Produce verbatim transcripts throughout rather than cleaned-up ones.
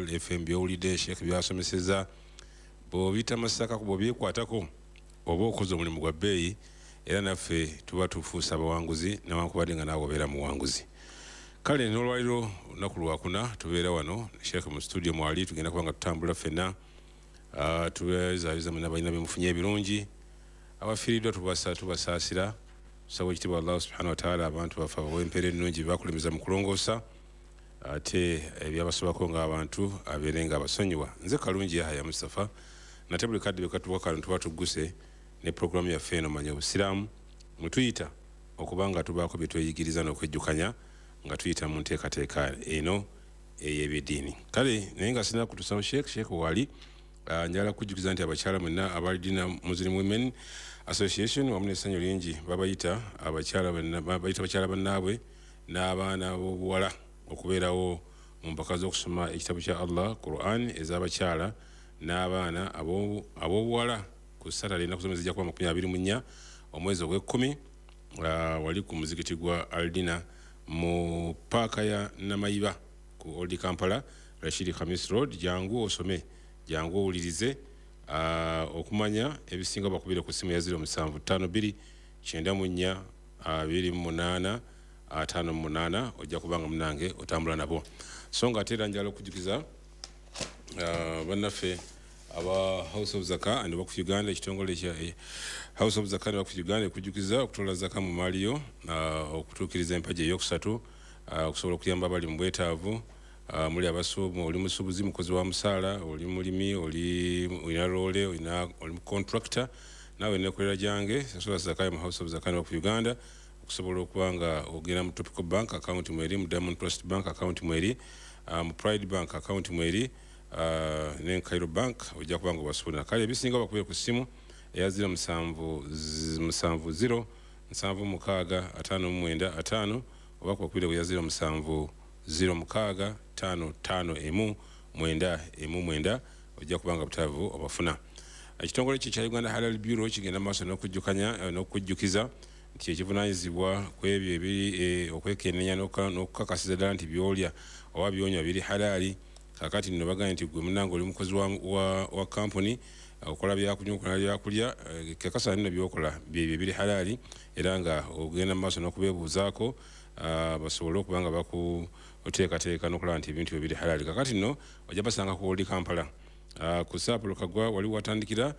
Royal F M byowulidde Sheikh byasomeseza bw'obiyita Masaka ku bw'obyekwatako oba okoze omulimu gwa bbeeyi era naffe tuba tufuusa abawanguzi newankubadde nga naawe obeera muwanguzi. Kale n'olwaliro olunaku lwakuna tubeera wano Sheikh mu studio mwali tugenda kuba nga tutambula ffenna uh, tubeezaabiza mwenna balina bemufunye ebirungi abafiiriddwa tubasa tubasaasira tusaba ekitiibwa Allah subhanahu wa ta'ala abantu bafe abaw'empeera ennungi bebakulembeza mu kulongoosa ate ebyabasobako ng'abantu abeere nga abasonyiwa. Nze Kalungi Yahya Mustafa nate buli kadde bekatuwa kano tuba tugguse ne programu yaffe eno Manya Obusiraamu mwe tuyita okuba nga tubaako bye tweyigiriza n'okwejjukanya nga tuyita mu nteekateeka eno ey'ebyeddiini. Kale naye nga sina kutusaba Sheikh Sheikh wali uh, njala kujjukiza nti abakyala mwenna abalidina Muslim Women Association wamu n'essanyu lingi babayita abakyala bayita abakyala bannaabwe n'abaana b'obuwala okubeerawo mu mpaka z'okusoma ekitabo kya Allah Quran ez'abakyala n'abaana ab'obuwala ku Saturday ennaku zomwe zijja kuba makumi abiri mu nnya omwezi ogw'ekkumi uh, wali ku muzikiti gwa Aldina mu paaka ya Namayiba ku Old Kampala Rashid Khamis Road. Jangu osome jangu owulirize uh, okumanya ebisinga bakubire ku simu ya zero musanvu ttaano bbiri kyenda mu nnya abiri mu munaana ataano mu munaana ojja kubanga munange otambula nabo. So nga ate era njala okujjukiza uh, bannaffe aba House of Zaka and Waqf Uganda ekitongole kya House of Zaka and Waqf Uganda okujjukiza okutoola zaka mu maaliyo uh, okutuukiriza empagi ey'okusatu uh, okusobola okuyamba abali mu bwetaavu uh, muli abasuubu oli musuubuzi mukozi wa musaala oli mulimi oli olina loole olina oli contractor naawe nekolera gyange sasola zaka mu House of Zaka and Waqf Uganda okusobola okuba nga ogenda mu Tropical Bank account mweri mu Diamond Trust Bank account mweri uh, mu Pride Bank account mweri uh, ne Cairo Bank ojja kuba nga obasubulira. Kale ebisinga bakubire ku ssimu eya zero musanvu musanvu zero musanvu mukaaga ataano mu mwenda ataano oba kubakubire ku ya zero musanvu zero mukaaga ttaano ttaano emu mwenda emu mwenda ojja kuba nga butavu obafuna. Ekitongole kye kya Uganda Halal Bureau kigenda maaso n'okujjukanya n'okujjukiza nti ekivunaanyizibwa ku ebyo ebiri okwekenneenya n'okukakasiza ddala nti byolya oba byonywa biri halaali. Kakati nno bagambye nti gwe munnange oli mukozi wa, wa, wa kampuni okola byakunywa okola byakulya kakasa nno byokola byebyo biri halaali era nga ogenda mu maaso n'okubeebuuzaako uh, basobole okuba nga bakuteekateeka n'okulaba nti ebintu byo biri halaali. Kakati nno ojja basanga ku Old Kampala uh, ku Saapulo Kagwa wali watandikira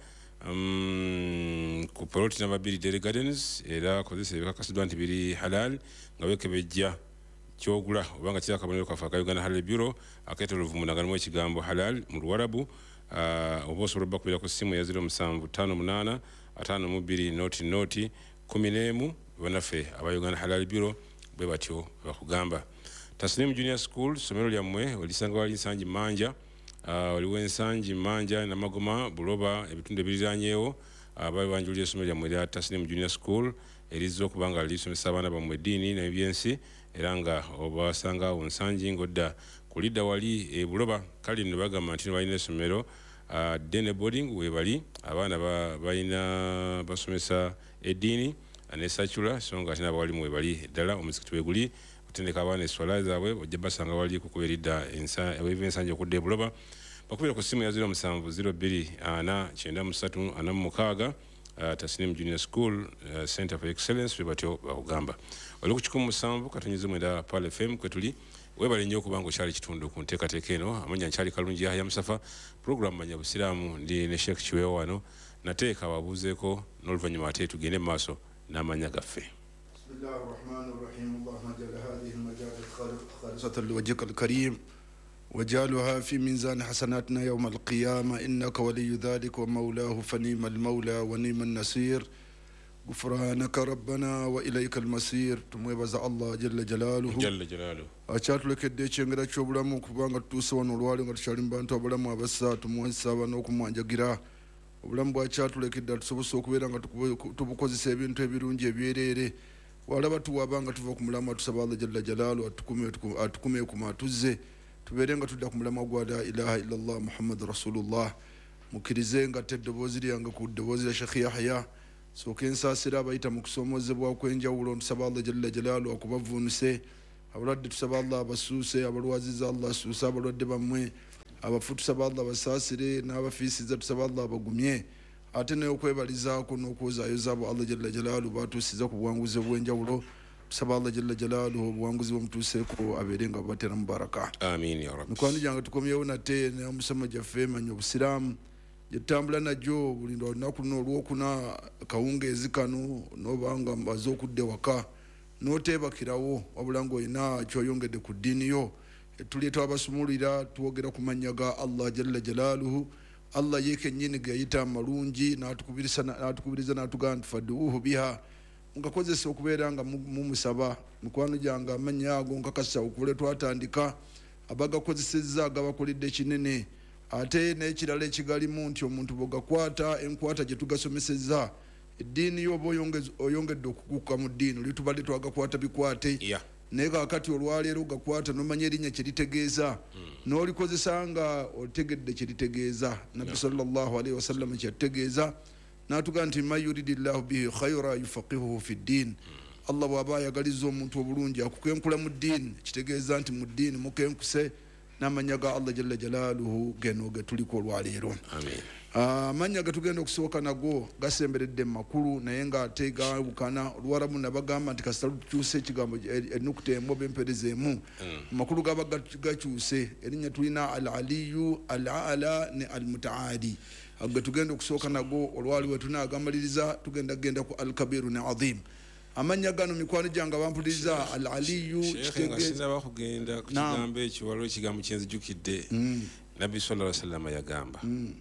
um, ku Poloti namba bbiri Dairy Gardens era kozesa ebikakasiddwa nti biri halaali nga wekebejja kyogula obanga kira kabonero kafa ka Uganda Halal Bureau aketolovu munagano mu ekigambo halal mu Luwarabu uh, oba osobola bakubira ku simu ya zero musanvu ttaano munaana ataano mu bbiri noti noti kumi n'emu bannaffe aba Uganda Halal Bureau bwe batyo bakugamba. Tasnim Junior School somero lyammwe olisanga wali Nsangi Manja uh, waliwo Ensangi Manja na Magoma Buloba ebitundu ebiriranyeewo abaali banjulira essomero lyammwe erya Tasnim Junior School erizza okuba nga lisomesa abaana bammwe eddiini n'ebyensi era nga obasanga awo Nsangi ng'odda ku lidda wali e Buloba. Kale nno bagamba nti balina essomero uh, Dene boarding we bali abaana balina basomesa eddiini ne Sacula so nga ate nabo walimu we bali ddala omuzikiti we guli kutendeka abaana esswala zaabwe ojja basanga wali kukuba eridda ebiva Ensangi okudda e Buloba. Bakubira ku simu ya zero musanvu zero bbiri ana kyenda musatu ana mu mukaaga uh, Tasnim Junior School uh, Center for Excellence we batyo bakugamba. Oli ku kikumi musanvu katonyize mwenda Pal F M kwetuli webale nnyo okuba nga okyali kitundu ku nteekateeka eno. Amanya nkyali Kalungi Yahya Mustafa program Manya Busiraamu ndi ne Sheikh Kiwewa wano nateeka wabuuzeeko n'oluvannyuma ate tugende mu maaso n'amanya gaffe. Bismillahir Rahmanir Rahim. Allahumma ja'al hadhihi al-majaalis khalisatan liwajhika al-karim وجعلها في ميزان حسناتنا يوم القيامة إنك ولي ذلك ومولاه فنيم المولى ونيم النصير غفرانك ربنا وإليك المصير. tumwebaza Allah jalla jalaluhu jalla jalaluhu akyatulekedde ekyengera ky'obulamu kubanga tutuuse wano olwali nga tukyali mu bantu abalamu abassa tumuwesaba n'okumwanjagira obulamu bwakyatulekedde tusobose okubeera nga tubukozesa ebintu ebirungi ebyereere walaba tuwaba nga tuva ku mulamu atusaba Allah jalla jalaluhu atukume ku matuzze tubeere nga tudda ku mulamwa gwa la ilaha illallah Muhammad rasulullah mukkirize nga teddoboozi lyange ku ddoboozi lya Sheikh Yahya sooka ensaasira abayita mu kusoomozebwa kw'enjawulo tusaba Allah jalla jalaaluhu akubavuunuse abalwadde tusaba Allah abasuuse abalwaziza Allah asuuse abalwadde bammwe abafu tusaba Allah basaasire n'abafiisiza tusaba Allah bagumye ate nayo okwebalizaako n'okwozayo zaabo Allah jalla jalaalu batuusiza ku buwanguzi obw'enjawulo tusaba Allah jalla jalaalu obuwanguzi bumutuuseeko abeere nga bubatera mubaraka amiin ya rabbi. mikwano gyange tukomyewo nate n'omusama gyaffe manya obusiraamu gyetutambula najjo buli lunaku luno olwokuna kawungeezi kano n'obanga mbaze okudda ewaka n'oteebakirawo wabula ng'olina kyoyongedde ku ddiini yo tuli twabasumulira twogera ku mannya ga Allah jalla jalaaluhu Allah ye kennyini ge yayita amalungi n'atukubiriza n'atugamba nti fadduuhu biha ngakozesa okubeera nga mumusaba mikwano gyange amannya ago nkakasa okubule twatandika abagakozesezza gabakoledde kinene ate n'ekirala ekigalimu nti omuntu bwegakwata enkwata gye tugasomesezza eddiini yo oba oyongedde okukuka mu ddiini oli tubadde twagakwata bikwate yeah. naye kakati olwaleero gakwata nomanya erinnya kyeritegeeza mm. n'olikozesa nga otegedde kyeritegeeza nabbi yeah. sallallahu alaihi wasallam kyategeeza n'atugamba nti man yuridillahu bihi khayra yufaqihuhu fi ddiin mm. Allah bw'aba ayagaliza omuntu obulungi akukenkula mu ddiini kitegeeza nti mu ddiini mukenkuse n'amanya ga Allah jalla jalaaluhu geno ge tuliko olwaleero amanya ge tugenda okusooka nago gasemberedde mu makulu naye ng'ate gawukana olwarabu nabagamba nti kasita tukyuse ekigambo ennukuta emu bempereza emu makulu gaba gakyuse erinnya tulina al aliyu al ala ne al mutaali ge tugenda okusooka nago olwaliwe tunagamaliriza tugenda genda ku al kabiru ne azim amanya gano mikwano gyange bampuliriza al aliyu kitegeeza bakugenda ku kigambo ekyo waliwo ekigambo kyenzijukidde nabbi sallallahu alaihi wasallam yagamba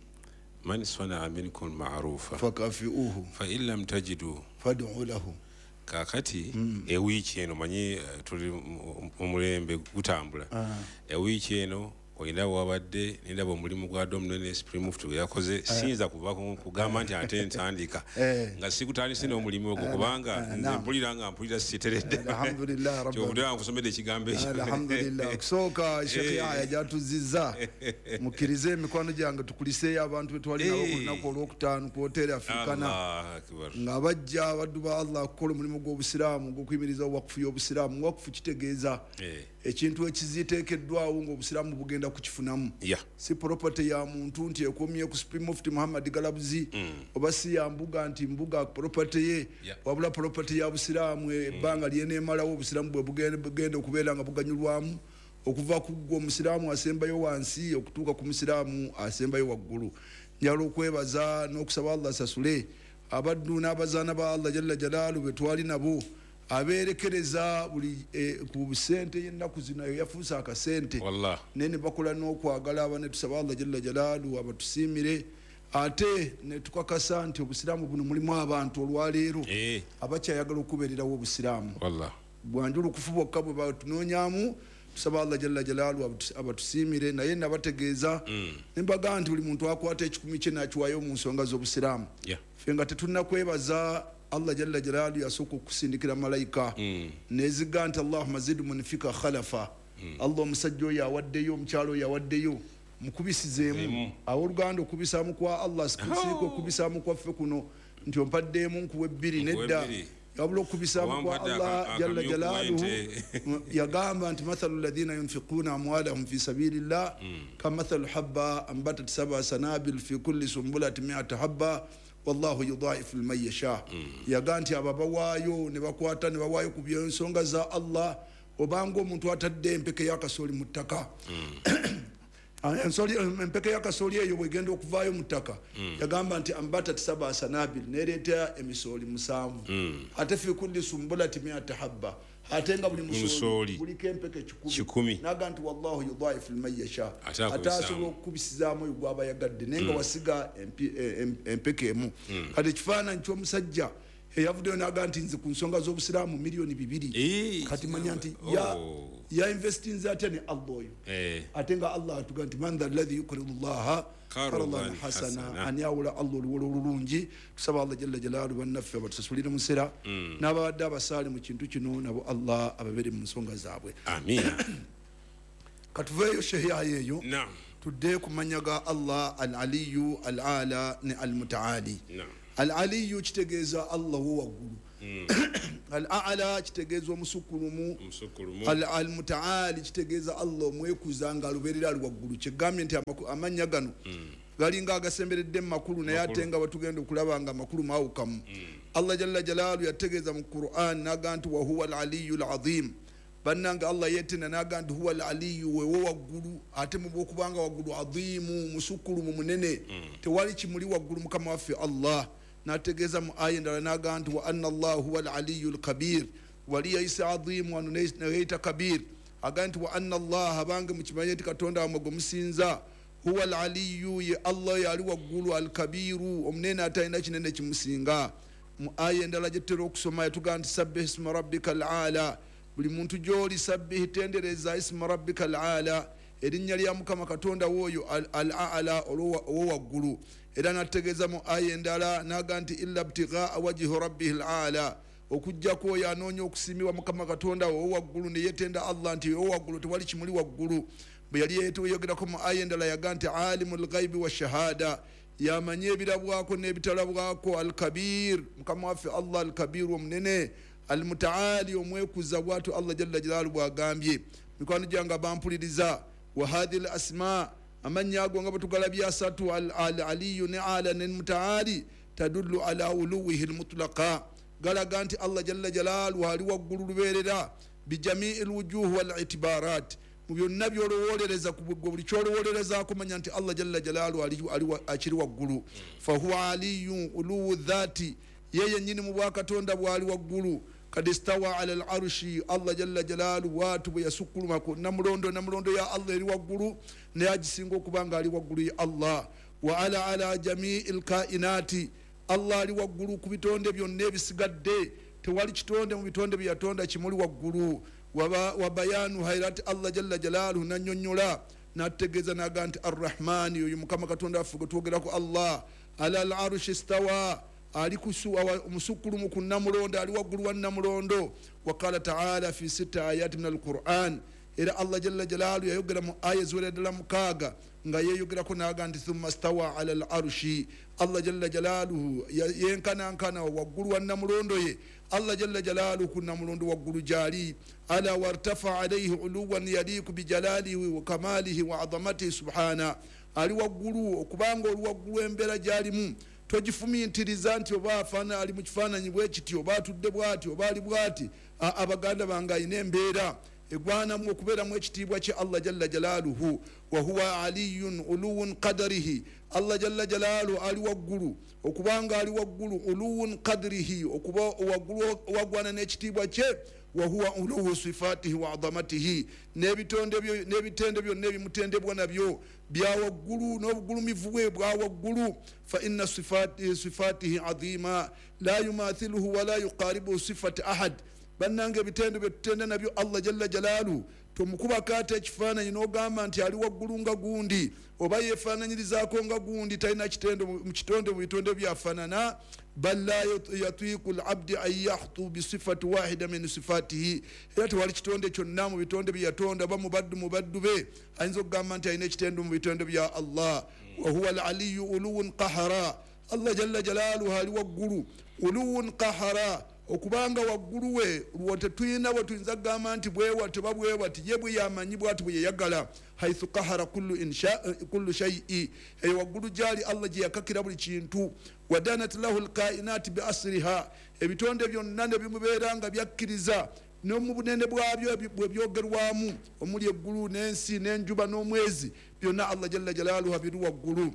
man sanaa minkum ma'rufa fakafiuhu fa in lam tajidu fad'u lahu kakati ewiiki eno manyi tuli omulembe gutambula ewiiki eno oyina wabadde nindaba omulimu gwa Dominion Supreme Mufti gwe yakoze siyinza kuva kugamba nti ate ntandika nga sikutandise n'omulimu ogwo kubanga nze mpulira nga mpulira siteredde alhamdulillah kyobudde nkusomedde ekigambo ekyo alhamdulillah okusooka Sheikh Yahya gyatuzizza mukkirize emikwano gyange tukuliseeyo abantu betwali nabo ku lunaku olwokutaano ku hoteri Africana nga bajja abaddu ba Allah kukola omulimu gw'obusiraamu gw'okuyimiriza wakufu y'obusiraamu wakufu kitegeeza ekintu ekiziteekeddwawo ng'obusiraamu bugenda kukifunamu yeah. si property ya muntu nti ekomye ku Supreme Mufti Muhammad Galabuzi mm. oba si ya mbuga nti mbuga property ye yeah. wabula property ya busiraamu ebbanga mm. lyene emalawo obusiraamu bwe bugenda okubeera nga buganyulwamu okuva ku gwo omusiraamu asembayo wansi okutuuka ku musiraamu asembayo waggulu njala okwebaza n'okusaba Allah sasule abaddu n'abazaana ba Allah jalla jalaalu betwali nabo aberekereza buli eh, ku busente yennaku zino yafuusa akasente wallah nene bakola n'okwagala abane tusaba Allah jalla jalaalu abatusiimire ate ne tukakasa nti obusiraamu buno mulimu abantu olwaleero eh. abakyayagala okubeererawo obusiraamu wallah bwanjulu okufuba okka bwe batunoonyaamu tusaba Allah jalla jalaalu abatusiimire naye nabategeeza mm. nembaga nti buli muntu akwata ekikumi kye n'akiwaayo mu nsonga z'obusiraamu yeah. ffe nga tetunnakwebaza Allah jalla jalaalu yasooka okusindikira malayika mm. neziga nti Allahumma zid munfika khalafa mm. Allah omusajja oyo awaddeyo omukyalo oyo awaddeyo mukubisizeemu mm. awoluganda okubisaamu kwa Allah sikusiika oh. okubisaamu kwaffe kuno nti ompaddeemu nkuwa ebbiri nedda yabula okubisaamu kwa Allah jalla jalaaluhu yagamba nti mathalu alladhina yunfiquna amwalahum fi sabilillah mm. kamathalu habba ambatat sab'a sanabil fi kulli sumbulatin mi'ata habba wallahu yudha'ifu liman yasha mm. yaganti ababawaayo ne bakwata ne bawaayo ku byensonga za Allah obanga omuntu atadde empeke yakasoli mu ttaka mm. ensoli empeke yakasoli eyo bwegenda okuvaayo mu ttaka mm. yagamba nti ambata tisaba sanabil nereeta emisoli musanvu mm. ate fi kulli sumbulati mi'ata habba ate nga buli musoli buli kempeke kikumi naga nti wallahu yudha'ifu liman yasha atasobola okukubisizaamu oyo gwaba yagadde naye nga mm. wasiga empeke emu mm. kati ekifaananyi ky'omusajja eyavuddeyo naga nti nze ku nsonga z'obusiraamu miliyoni bibiri e, kati manya nti oh. ya, ya investinze atya ne Allah oyo e. ate nga Allah atuga nti man dha alladhi yuqridu llaha qardan hasana ani awula Allah oluwolo olulungi tusaba Allah jalla jalaalu bannaffe abatusasulire mu ssera mm. n'ababadde abasaale mu kintu kino nabo Allah ababeere mu nsonga zaabwe amina katuveeyo Sheikh Yahya eyo naam tudde ku mannya ga Allah al aliyu al ala ne al mutaali naam al aliyu kitegeeza Allah wo waggulu al a'la kitegeeza omusukulumu al mutaali kitegeeza Allah omwekuza nga aluberera ali waggulu kigambye nti amanya gano galinga agasemberedde makulu naye ate nga batugenda okulaba nga makulu mawukamu Allah jalla jalaalu yategeeza mu Qur'an naga nti wa huwa al aliyyul azim bannanga Allah yetena naga nti huwa al aliyyu wewo waggulu ate mu bwokubanga waggulu azimu musukulumu munene tewali kimuli waggulu mukama waffe Allah nategeeza mu aya endala naga nti wa anna Allah huwa al aliyyul kabir wali yaisa azim wanu nayita kabir aga nti wa anna Allah abange mukimanye nti Katonda wamwe musinza huwa al aliyyu ye Allah yali waggulu al kabiru omunene atalina kinene kimusinga mu aya endala gyetera okusoma yatuga nti sabbih isma rabbikal ala buli muntu gyoli sabbih tendereza isma rabbikal ala erinnya lya mukama Katonda woyo al ala owo waggulu era nategeeza mu aya endala naga nti illa ibtighaa wajhi rabbihil ala okujjako oyo anoonya okusiimibwa mukama Katonda owo waggulu ne yetenda Allah nti owo waggulu tewali kimuli waggulu bwe yali yeyogerako mu aya endala yaga nti alimul ghaibi washahada yamanye ebirabwako n'ebitalabwako alkabir mukama waffe Allah alkabiru omunene almutaali omwekuza bwatu Allah jalla jalaalu bwagambye mikwano gyange bampuliriza wa hadhihi alasma amanya ago nga batugalabya asatu al aliyu ne ala ne mutaali tadullu ala uluwihi almutlaqa galaga nti Allah jalla jalaalu ali waggulu lubeerera bijamii alwujuh wal itibarat mu byonna byolowolereza ku buli kyolowolereza kumanya nti Allah jalla jalaalu ali akiri waggulu fa huwa aliyun uluwu dhati yeye nyini mu bwakatonda bwali waggulu kad istawa ala al-arshi Allah jalla jalaalu watu bwe yasukuluma ku namulondo namulondo ya Allah eri waggulu ne agisinga okubanga ali waggulu ya Allah wa ala ala jami'il kainati Allah ali waggulu ku bitonde byonna ebisigadde tewali kitonde mu bitonde bye yatonda kimuli waggulu wa bayanu hayrati Allah jalla jalaalu nanyonyola nategeeza naga nti arrahmani oyo mukama Katonda afuga twogerako Allah ala al-arshi istawa ali kusuwa musukulumu ku namulondo ali waggulu wa namulondo waqala ta'ala fi sita ayati min al-Qur'an era Allah jalla jalaalu yayogera mu aya ziweredala mukaaga nga yeyogerako naga nti thumma stawa ala al-arshi Allah jalla jalaaluhu yenkanankana waggulu wa namulondo ye Allah jalla jalaaluhu ku namulondo waggulu jali ala wartafa alayhi uluwan yaliku bijalalihi wa kamalihi wa azamatihi subhana ali waggulu okubanga oli waggulu embeera gyalimu togifumintiriza nti oba afaana ali mu kifaananyi bwekiti oba atudde bwati oba ali bwati abaganda bange alina embeera egwanamu okubeeramu ekitiibwa kye Allah jalla jalaaluhu wa huwa aliyun uluwun qadarihi Allah jalla jalaaluhu ali waggulu okubanga ali waggulu uluwun qadrihi okuba waggulu wagwana n'ekitiibwa kye wa huwa uluwu sifatihi wa azamatihi n'ebitonde byo n'ebitende byo n'ebimutendebwa nabyo bya waggulu n'obugulumivu bwe bwa waggulu fa inna sifatihi sifatihi azima la yumathiluhu wa la yuqaribu sifati ahad bannange ebitendo bye tutenda nabyo Allah jalla jalaalu tomukuba kata ekifaananyi n'ogamba nti ali waggulu nga gundi oba yefaananyirizaako nga gundi talina kitendo mu kitonde mu bitonde byafaanana bal la yatiqu al-abdi an yahtu bi sifati wahida min sifatihi era tewali kitonde kyonna mu bitonde bye yatonda ba mubaddu mubaddu be ayinza okugamba nti alina ekitendo mu bitonde bya Allah wa huwa al-aliyyu uluwun qahara Allah jalla jalaaluhu ali waggulu uluwun qahara okubanga waggulu we lwote tuyina bwe tuyinza kugamba nti bwewa teba bwewa tiye bwe yamanyi bwati bwe yayagala haithu qahara kullu insha kullu shay'i eyo waggulu jali Allah gye yakakira buli kintu wadanat lahu alkainati bi asriha ebitonde byonna ne bimubeeranga byakkiriza no mu bunene bwabyo bwe byogerwamu omuli eggulu n'ensi n'enjuba n'omwezi byonna Allah jalla jalaaluhu abiru waggulu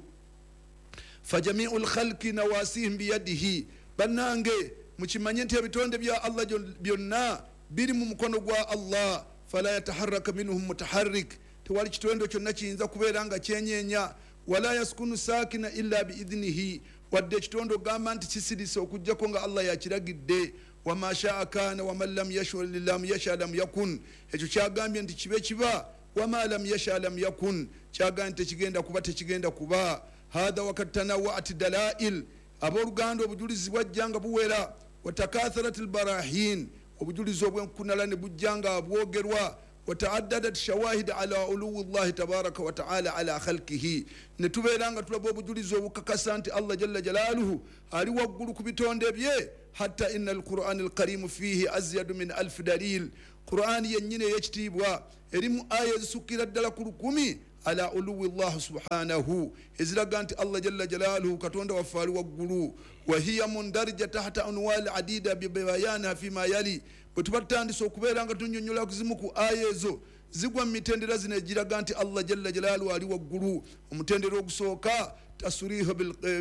fajami'ul khalqi nawasihim biyadihi banange mukimanye nti ebitonde bya Allah byonna biri mu mukono gwa Allah fala yataharraka minhum mutaharrik tewali kitonde kyonna kiyinza kubeera nga kyenyenya wala yaskunu sakina illa biidhnihi wadde ekitondo gamba nti kisirise okujjako nga Allah yakiragidde wama shaa kana waman lam yasha lam yasha lam yakun ekyo kyagambye nti kibe kiba wama lam yasha lam yakun kyagambye nti kigenda kuba tekigenda kuba hadha wakatanawaat dalail aboluganda obujulizi bwajjanga buwera watakatharat albarahin obujulizi obwenkunala ne bujjanga bwogerwa وتعددت شواهد على علو الله تبارك وتعالى على خلقه نتبيرanga tulabo obujulizi obukakasa nti Allah jalla jalaluhu ali waggulu ku bitonde bye hatta inna alquran alkarim fihi azyad min alf dalil Quran yennyine yekitibwa erimu aya zisukira ddala ku lukumi ala uluwi Allah subhanahu eziraga nti Allah jalla jalaluhu katonda wafaali waggulu wa hiya mundarija tahta unwal adida bi bayana fima yali bwetubatandisa okubeera nga tunyonyola kuzimu ku aya ezo zigwa mu mitendera zino egiraga nti Allah jalla jalaluhu ali waggulu omutendera ogusooka tasurihu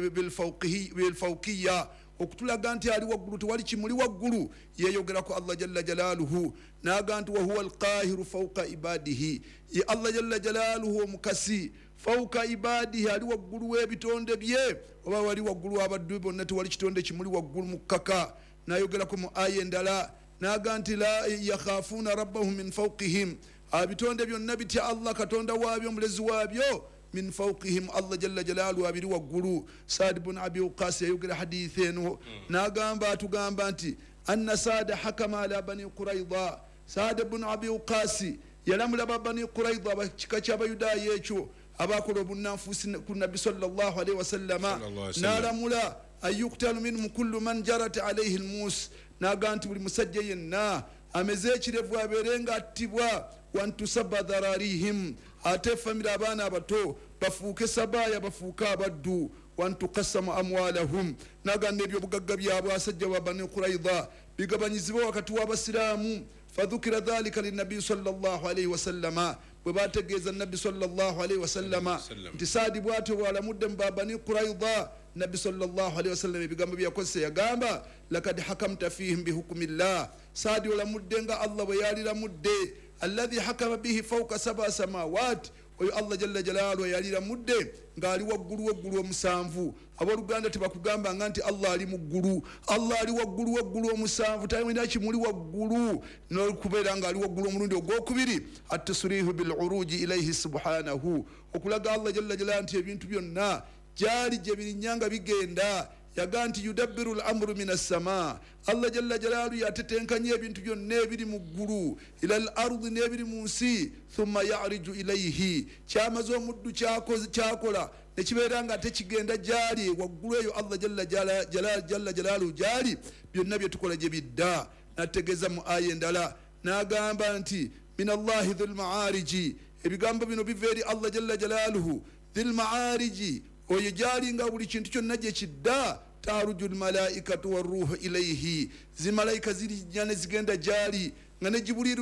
bilfawqiya okutulaga nti ali waggulu tewali kimuli waggulu yeyogera ku Allah jalla jalaluhu naga nti wa huwa alqahiru fawqa ibadihi ye Allah jalla jalaluhu omukasi fawqa ibadihi ali waggulu w'ebitonde bye oba wali waggulu abaddu bonna tewali kitonde kimuli waggulu mukaka nayogera ku mu aya endala naga nti la yakhafuna rabbahum min fawqihim abitonde byonna bitya Allah katonda waabyo omulezi waabyo من فوقهم الله جل جلاله أبي وقولوا سعد بن أبي وقاص يقول حديثين ناقام تقام أنت أن سعد حكم على بني قريظة سعد بن أبي وقاص يلم لبا بني قريظة كشاب يدا يشو أبا كلوا النفوس النبي صلى الله عليه وسلم نال ملا أن يقتل منهم كل من جرت عليه الموس ناقام تقول مسجين نا أمزيج رفوا بيرنغا تبوا وأن تصب ذراريهم atefamira abaana abato bafuuke sabaya bafuuka abaddu wantuqassama amwalahum naganda ebyobugagga byabwe asajja ba Bani Quraidha bigabanyizibwa wakati w'abasiraamu fadhukira dhalika linnabi sallallahu alayhi wasallama bwe bategeeza nabbi sallallahu alayhi wasallama nti Saadi bw'atyo bw'alamudde mu Bani Quraidha nabbi sallallahu alayhi wasallam ebigambo byakozesa yagamba lakad hakamta fihim bihukmillah Saadi olamudde nga Allah bwe yaliramudde alladhi hakama bihi fawqa sab'a samawat oyo Allah jalla jalaluhu yalira mudde ngali waggulu waggulu omusanvu aboluganda tebakugamba nga nti Allah ali muggulu Allah ali waggulu waggulu omusanvu tayina kimuli waggulu n'okubeera nga ali waggulu omulundi ogwokubiri at-tasrihu bil uruji ilayhi subhanahu okulaga Allah jalla jalaluhu nti ebintu byonna jali gye birinyanga bigenda yaga nti yudabbiru al-amru min as-samaa Allah jalla jalaluhu yatetenkanya ebintu byonna ebiri mu ggulu ila al-ardi n'ebiri mu nsi thumma ya'riju ilayhi kyamaze omuddu kyakola nekibeera nga tekigenda gyali waggulu eyo Allah jalla jalla jalaluhu gyali byonna bye tukola gye bidda nategeeza mu aya endala n'agamba nti min Allahi dhul ma'ariji ebigambo bino biva eri Allah jalla jalaluhu dhul ma'ariji oyo gyali nga buli kintu kyonna gye kidda taruju almalaikatu waruhu ilayhi zimalaika zirijja ne zigenda gyali nga ne Jibuliru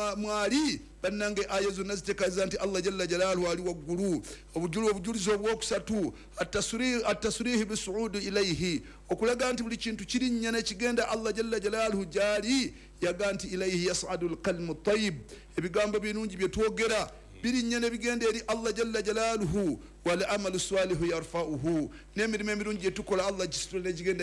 mwali bannange aya zonna zitekaza nti Allah jalla jalaluhu ali waggulu obujulizi obwokusatu at-tasrihi bisuudu ilayhi okulaga nti buli kintu kirinnya ne kigenda Allah jalla jalaluhu gyali yaga nti ilayhi yas'adu alqalmu tayyib ebigambo birungi bye twogera birinya ne bigenda eri Allah jalla jalaluhu wal amalu salihu yarfa'uhu nemirimu emirungi etukola Allah gisitula ne gigenda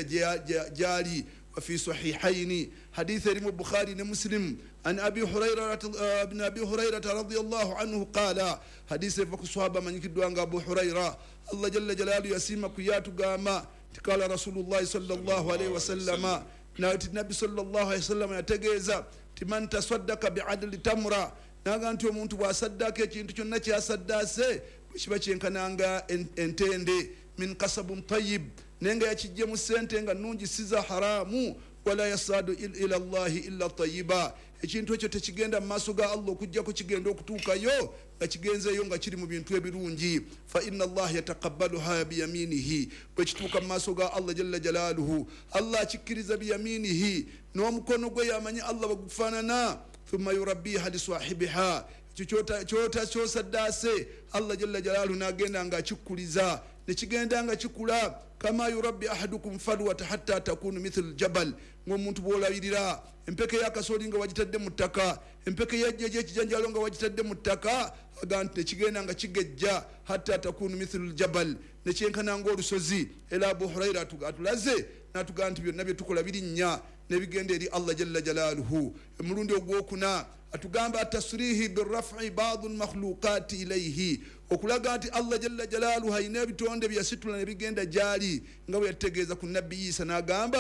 gyali وفي صحيحين حديث البخاري ومسلم عن ابي هريره ابن ابي هريره رضي الله عنه قال حديث فك صحابه من يكدوا ابو هريره الله جل جلاله يسيمك يا تغاما قال رسول الله صلى الله عليه وسلم ناتي النبي صلى الله عليه وسلم يتجeza timan tasaddaqa bi'adli tamra naganti omuntu bwasaddaka ekintu kyonna kyasaddase kiba kyenkananga entende min kasabun tayyib nenga yakijje mu sente nga nungi siza haramu wala yasadu ila Allah illa tayyiba ekintu ekyo tekigenda mu maaso ga Allah okujja ku kigenda okutuukayo nga kigenzeeyo nga kiri mu bintu ebirungi fa inna Allah yataqabbaluha biyaminihi bwe kituuka mu maaso ga Allah jalla jalaluhu Allah akikkiriza biyaminihi n'omukono gwe yamanyi Allah bagufaanana thumma yurabbiha li sahibiha kyota kyota kyosaddase Allah jalla jalaluhu n'agenda nga akikkuliza nekigenda nga kikula kama yurabbi ahadukum fadwata hatta takunu mithlu jabal ngomuntu bolabirira empeke yakasoli nga wagitadde mu ttaka empeke yajjeje ekijanjalo nga wagitadde mu ttaka agante kigenda nga kigejja hatta takunu mithlu jabal nekyenkana nga olusozi era Abu Huraira atulaze natuga nti byonna bye tukola birinnya nebigenda eri Allah jalla jalaluhu emulundi ogwokuna atugamba tasrihi birraf'i ba'd al-makhluqat ilayhi okulaga nti Allah jalla jalaluhu ayina ebitonde byasitula ne bigenda gyali nga bwe yategeeza ku nabbi Isa n'agamba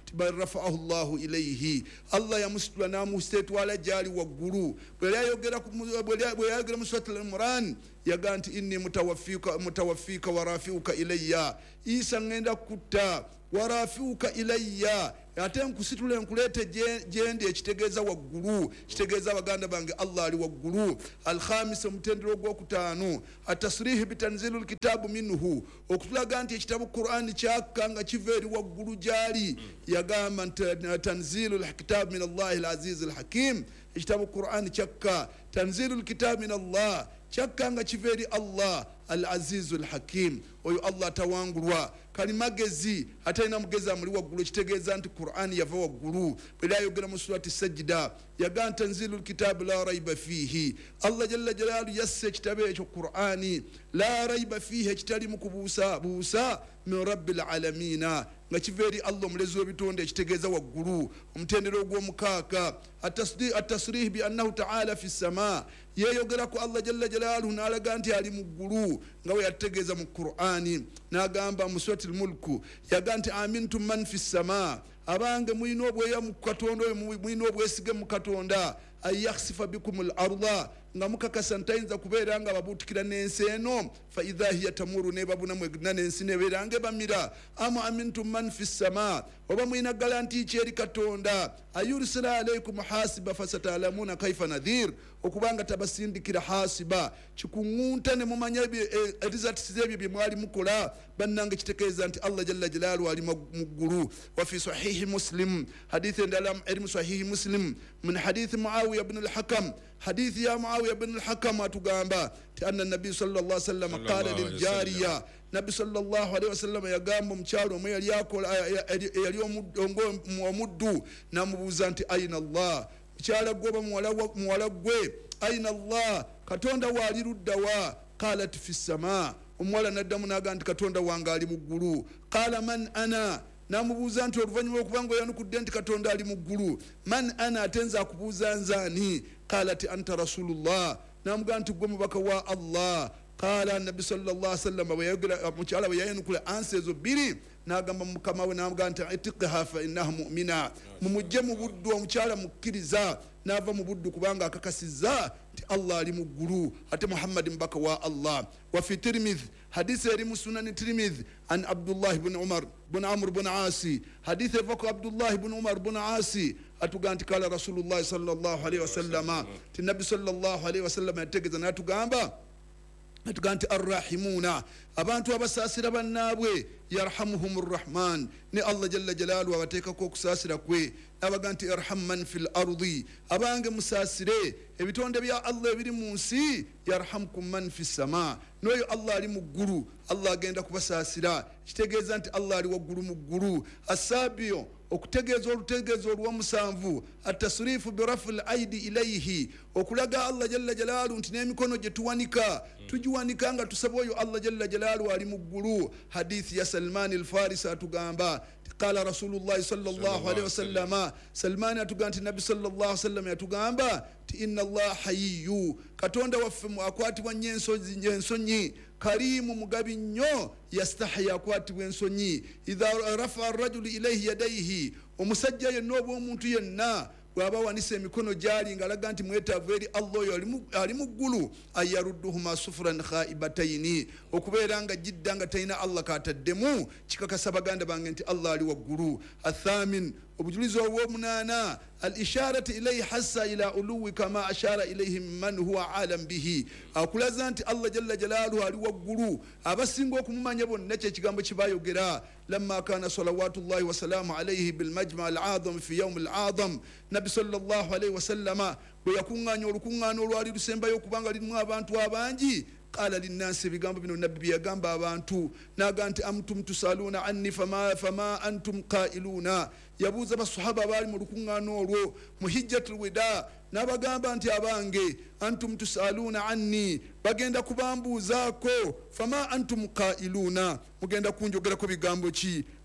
bal rafa'ahu Allahu ilayhi Allah yamusitula namusetwala jali waggulu bwe yayogera bwe yayogera mu suratul Imran yaga nti inni mutawaffika mutawaffika wa rafi'uka ilayya Isa ngenda kutta wa rafi'uka ilayya ate nkusitule nkulete jende ekitegeeza waggulu kitegeeza baganda bange Allah ali waggulu al-khamis mutendero gw'okutaano at-tasrih bitanzilul kitabu minhu okutulaga nti ekitabu Qur'an kyakanga kiveri waggulu jali yagamba tanzilul kitab min Allah al-aziz al-hakim ekitabu Qur'an kyakka tanzilul kitab min Allah kyakanga kiveri Allah al-aziz al-hakim oyo Allah tawangulwa kali magezi ataina mugeza muri waggulu kitegeeza nti Qur'an yava waggulu bila yogera mu surati sajda yaga tanzilul kitab la raiba fihi Allah jalla jalalu yasse kitabe ekyo Qur'ani la raiba fihi kitali mukubusa busa min rabbil alamin nga kiveri Allah mulezi w'ebitonde kitegeeza waggulu omutendero gw'omukaka at-tasdih at-tasrih bi annahu ta'ala fi as-samaa yeyogera ku Allah jalla jalaluhu n'alaga nti ali mu ggulu nga we yategeeza mu Qur'ani n'agamba mu suratul mulku yaga nti amintum man fi as-samaa abange muyina obweya mu katonda oyo muyina obwesige mu katonda ayakhsifa bikum al-ardha nga mukakasa ntayinza kubeera nga babutikira n'ensi eno fa idha hiya tamuru ne babuna mwegna n'ensi nebeera nga bamira ama amintum man fi as-samaa oba muyina garanti kyeri katonda ayursila alaykum hasiba fasatalamuna kaifa nadhir okubanga tabasindikira hasiba kikungunta ne mumanya results zebyo bye mwali mukola bannange kitekeeza nti Allah jalla jalalu ali muggulu wa fi sahih muslim hadith ndalam ilmu sahih muslim min hadith Muawiya ibn al-Hakam حديث يا معاوية بن الحكم تغامبا أن النبي صلى الله عليه وسلم قال للجارية نبي صلى الله عليه وسلم يغامب مشارو ما يلياكل اليوم ومدو نمبوزانت أين الله مشارة قوبا موالقوي أين الله كتوندا والي ردوا قالت في السماء وموالا ندام ناغانت كتوندا وانغالي مقلو قال من أنا namubuuza nti oluvannyuma okubanga yanukudde nti katonda ali mu ggulu man ana atenza akubuuza nzaani qalat anta rasulullah namugaa nti gwe mubaka wa Allah qala nabi sallallahu alaihi wasallam bweyayogera mukyala bwe yayanukula ansi ezo bbiri n'agamba mukama we namugaa nti itiqha fa innaha mu'mina mumujje mu buddu omukyala mukkiriza n'ava mu buddu kubanga akakasizza nti Allah ali mu ggulu ate Muhammad mubaka wa Allah wa fi Tirmidhi حديث يريم سنن الترمذي عن عبد الله بن عمر بن عمرو بن عاصي حديث فك عبد الله بن عمر بن عاصي اتغانت قال رسول الله صلى الله عليه وسلم النبي صلى الله عليه وسلم يتجز ناتغامبا اتغانت الراحمون abantu abasasira bannabwe yarhamuhumur rahman ni Allah jalla jalalu abateka ko kusasira kwe abaganti irhamman fil ardi abange musasire ebitonde bya Allah ebiri mu nsi yarhamkum man fis sama noyo Allah ali mu ggulu Allah agenda kubasasira kitegeeza nti Allah ali waggulu mu ggulu asabiyo okutegeeza olutegeeza olw'omusanvu at-tasrifu bi raf'il aidi ilayhi okulaga Allah jalla jalalu nti n'emikono gye tuwanika tujiwanika nga tusaba oyo Allah jalla jalalu ali mu ggulu hadith ya Salman al-Farisi atugamba قال رسول الله صلى الله عليه وسلم سلمان اتغانت النبي صلى الله عليه وسلم يتغامبا ان الله حي كتوندا وفم اkwati wanyenso nyensonyi karimu mugabi nnyo yastahi akwati wensonyi idha rafa ar-rajul ilayhi yadayhi omusajja yenno omuntu yenna bwaba wanise emikono jali ngalaga nti mwetaavu eri Allah yo ali mu ggulu ayarudduhuma sufran khaibataini okubeera nga jidda nga tayina Allah kataddemu kikakasa baganda bange nti Allah ali waggulu athamin obujulizo obw'omunaana al-isharatu ilayhi hassa ila uluwi kama ashara ilayhi man huwa alam bihi akulaza nti Allah jalla jalaluhu ali waggulu abasinga okumumanya bonna kye kigambo kibayogera lamma kana salawatullahi wa salamu alayhi bil majma' al-azam fi yawm al-azam nabi sallallahu alayhi wa sallama bwe yakunganya olukuŋŋaana olwali lusembayo okubanga lirimu abantu abangi قال للناس بيغامب بن النبي يغامب abantu naganti amtum tusaluna anni fama fama antum qailuna yabuza basahaba bali mu lukuŋŋaana olwo mu hijjatul wida nabagamba nti abange antum tusaluna anni bagenda kubambuzaako fama antum qailuna mugenda kunjogera ko bigambo ki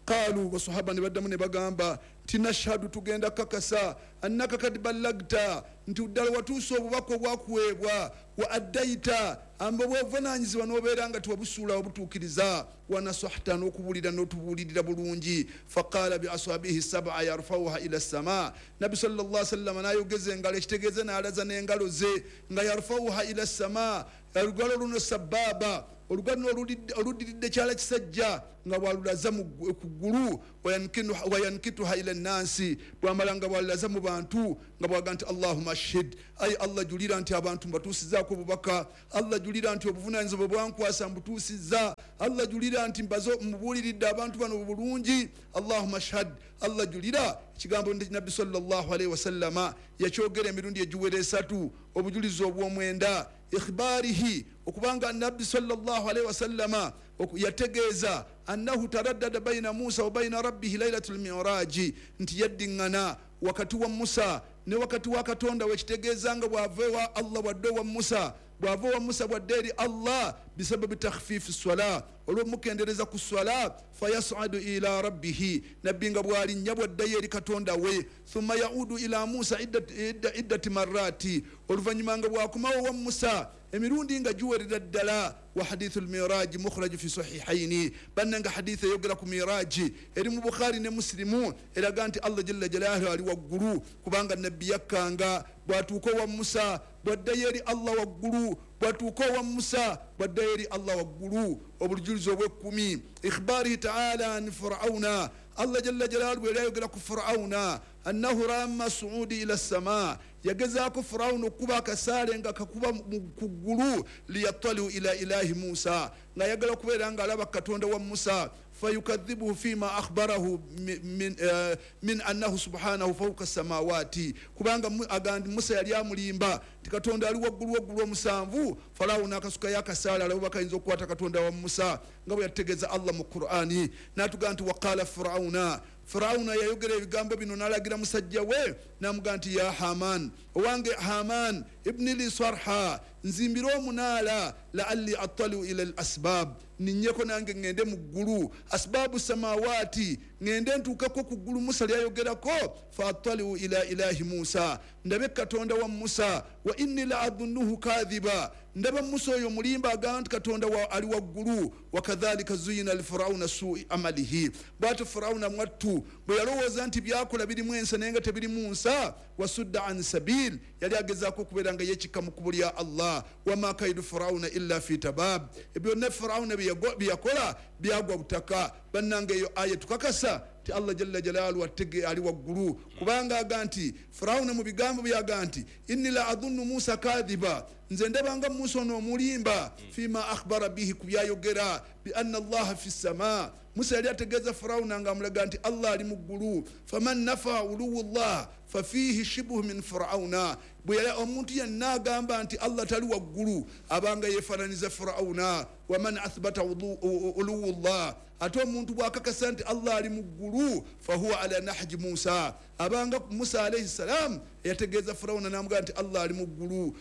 qalu basahaba ne baddamu ne bagamba tinashhadu tugenda kakasa annaka kad ballagta nti uddala watuusa obubaka obwakuweebwa wa addaita amba bwovunanyizibwa n'obeera nga tiwabusuula obutuukiriza wanasahta n'okubuulira n'otubuulirira bulungi faqala biaswabihi sab'a yarfauha ila ssama nabi sallallahu sallam n'ayogeza engalo ekitegeeze n'alaza n'engalo ze nga yarfauha ila ssama olugalo luno sababa olugano oluddiridde kyala kisajja nga bwalulaza ku ggulu wayankituha ila nnansi bwamala nga bwalulaza mu bantu nga bwaga nti allahumma ashhid ayi allah julira nti abantu mbatuusizaako obubaka allah julira nti obuvunanyizibwa bwankwasa mbutuusizza allah julira nti mubuuliridde abantu bano bulungi allahumma ashhad allah julira ekigambo nabbi sallallahu alaihi wasallama yakyogera emirundi egiwera esatu obujulizi obw'omwenda ikhbarihi okubanga nabbi sallallahu alaihi wasallama yategeeza annahu taraddada baina musa wa baina rabbihi lailatul miraji nti yaddingana wakati wa musa ne wakati wa katonda wekitegeeza nga bwava wa allah wadde wa musa bwava wa musa bwadde eri allah bisababi takhfifi swala olwomukendereza ku swala fayasadu ila rabbihi nabbi nga bwalinnya bwaddayo eri katonda we thumma yaudu ila musa iddati marrati oluvanyuma nga bwakomawo wa musa emirundi nga giwerera ddala wa hadithu lmiraji mukhraju fi sahihaini bannanga hadithu eyogera ku miraji eri mu bukhari ne muslimu eraga nti allah jalla jalaluhu ali waggulu kubanga nabbi yakkanga bwatuuka wa musa bwaddayo eri allah waggulu bwatuuka wa musa bwaddayo eri allah waggulu obujulizi obw'ekkumi ikhbarihi taala an firauna allah jalla jalaluhu era ayogera ku firauna annahu ramma suudi ila ssama yagezaako firawuna okukuba akasaale nga kakuba ku ggulu liyattaliu ila ilahi musa nga yagala okubeera nga alaba katonda wa musa fayukadhibuhu fima akhbarahu min, uh, min annahu subhanahu fawqa samawati kubanga agandi musa yali amulimba ti katonda ali waggulu waggulu omusanvu firawuna akasukayo akasaale alabo bakayinza okukwata katonda wa musa nga bwe yategeeza allah mu qur'ani natuga nti waqala firawuna firawuna yayogera ebigambo bino nalagira musajja we namuga nti ya haman owange haman ibni li sarha nzimbira omunaala laalli attaliu ila al asbab ninyeko nange ngende mu ggulu asbabu samawati ngende ntuukako ku ggulu musa lyayogerako fa attaliu ila ilahi musa ndabe katonda wa musa wa inni la adhunnuhu kadhiba ndaba musa oyo mulimba agamba nti katonda wa ali waggulu wakadhalika zuyina lifirauna sui amalihi bwatyo firawuna mwattu bwe yalowooza nti byakola birimu ensa naye nga tebirimu nsa wasudda an sabil yali agezaako okubeera nga yekika mu kkubo lya allah wama kaidu firawuna illa fi tabab ebyonna firawuna byeyakola byagwa butaka bannanga eyo aya tukakasa ti allah jalla jalalu atege ali waggulu kubanga aga nti firawuna mu bigambo byaga nti inni la adhunnu musa kadhiba nze ndabanga musa n'omulimba fima akhbara bihi kubyayogera bi anna allaha fi ssama musa yali ategeeza firawuna nga amulaga nti allah ali mu ggulu faman nafa uluwu llah fafihi shibuhu min firawuna bwe omuntu yenna agamba nti allah tali waggulu abanga yefananiza firawuna waman athbata uluwu llah ate omuntu bwakakasa nti allah ali mu ggulu fahuwa ala nahji musa abanga musa alayhi salam yategeeza firawuna namuga nti allah ali mu ggulu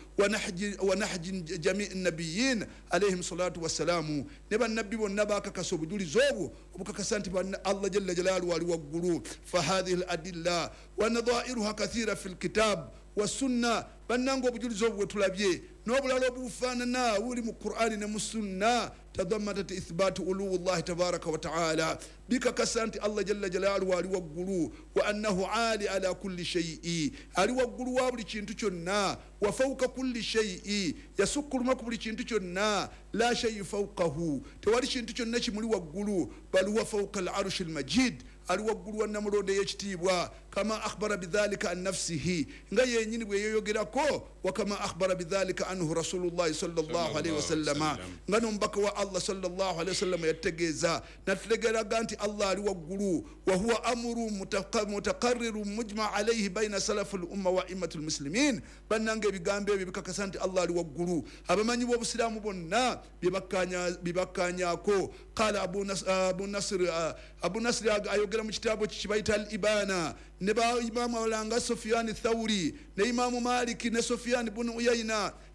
wa nahji jamii nabiyin alayhim salatu wassalamu ne bannabbi bonna bakakasa obujulizi obwo obukakasa nti allah jalla jalaluhu ali waggulu fahadhihi ladilla wanadhairuha kathira fi lkitab wasunna bannanga obujulizi obwo bwetulabye n'obulala obufaanana buli mu qur'ani ne mu sunna tadammatat ithbatu uluwu llahi tabaraka wa taala bikakasa nti allah jalla jalaluhu ali waggulu wa annahu ali ala kulli shay'i ali waggulu wa buli kintu kyonna wa fawqa kulli shay'i yasukkuluma ku buli kintu kyonna la shay'u fawqahu tewali kintu kyonna kimuli waggulu bal huwa fawqa al arshi al majid ali waggulu wa namulonde y'ekitiibwa kama akhbara bidhalika an nafsihi nga yenyini bwe yoyogerako wa kama akhbara bidhalika anhu rasulullahi sallallahu alaihi wasallama nga nomubaka wa allah sallallahu alaihi wasallama yategeeza natutegeraga nti allah ali waggulu wa huwa amru mutaqarriru mujma alaihi baina salafu lumma wa immatu lmuslimin bannanga ebigambo ebyo bikakasa nti allah ali waggulu abamanyi b'obusiraamu bonna bibakkanyako qala abu nasir abu nasir ayogera mu kitabo kibayita al ibana ne ba imamu awalanga sufyan thawri ne imamu maliki ne sufyan bunu uyayna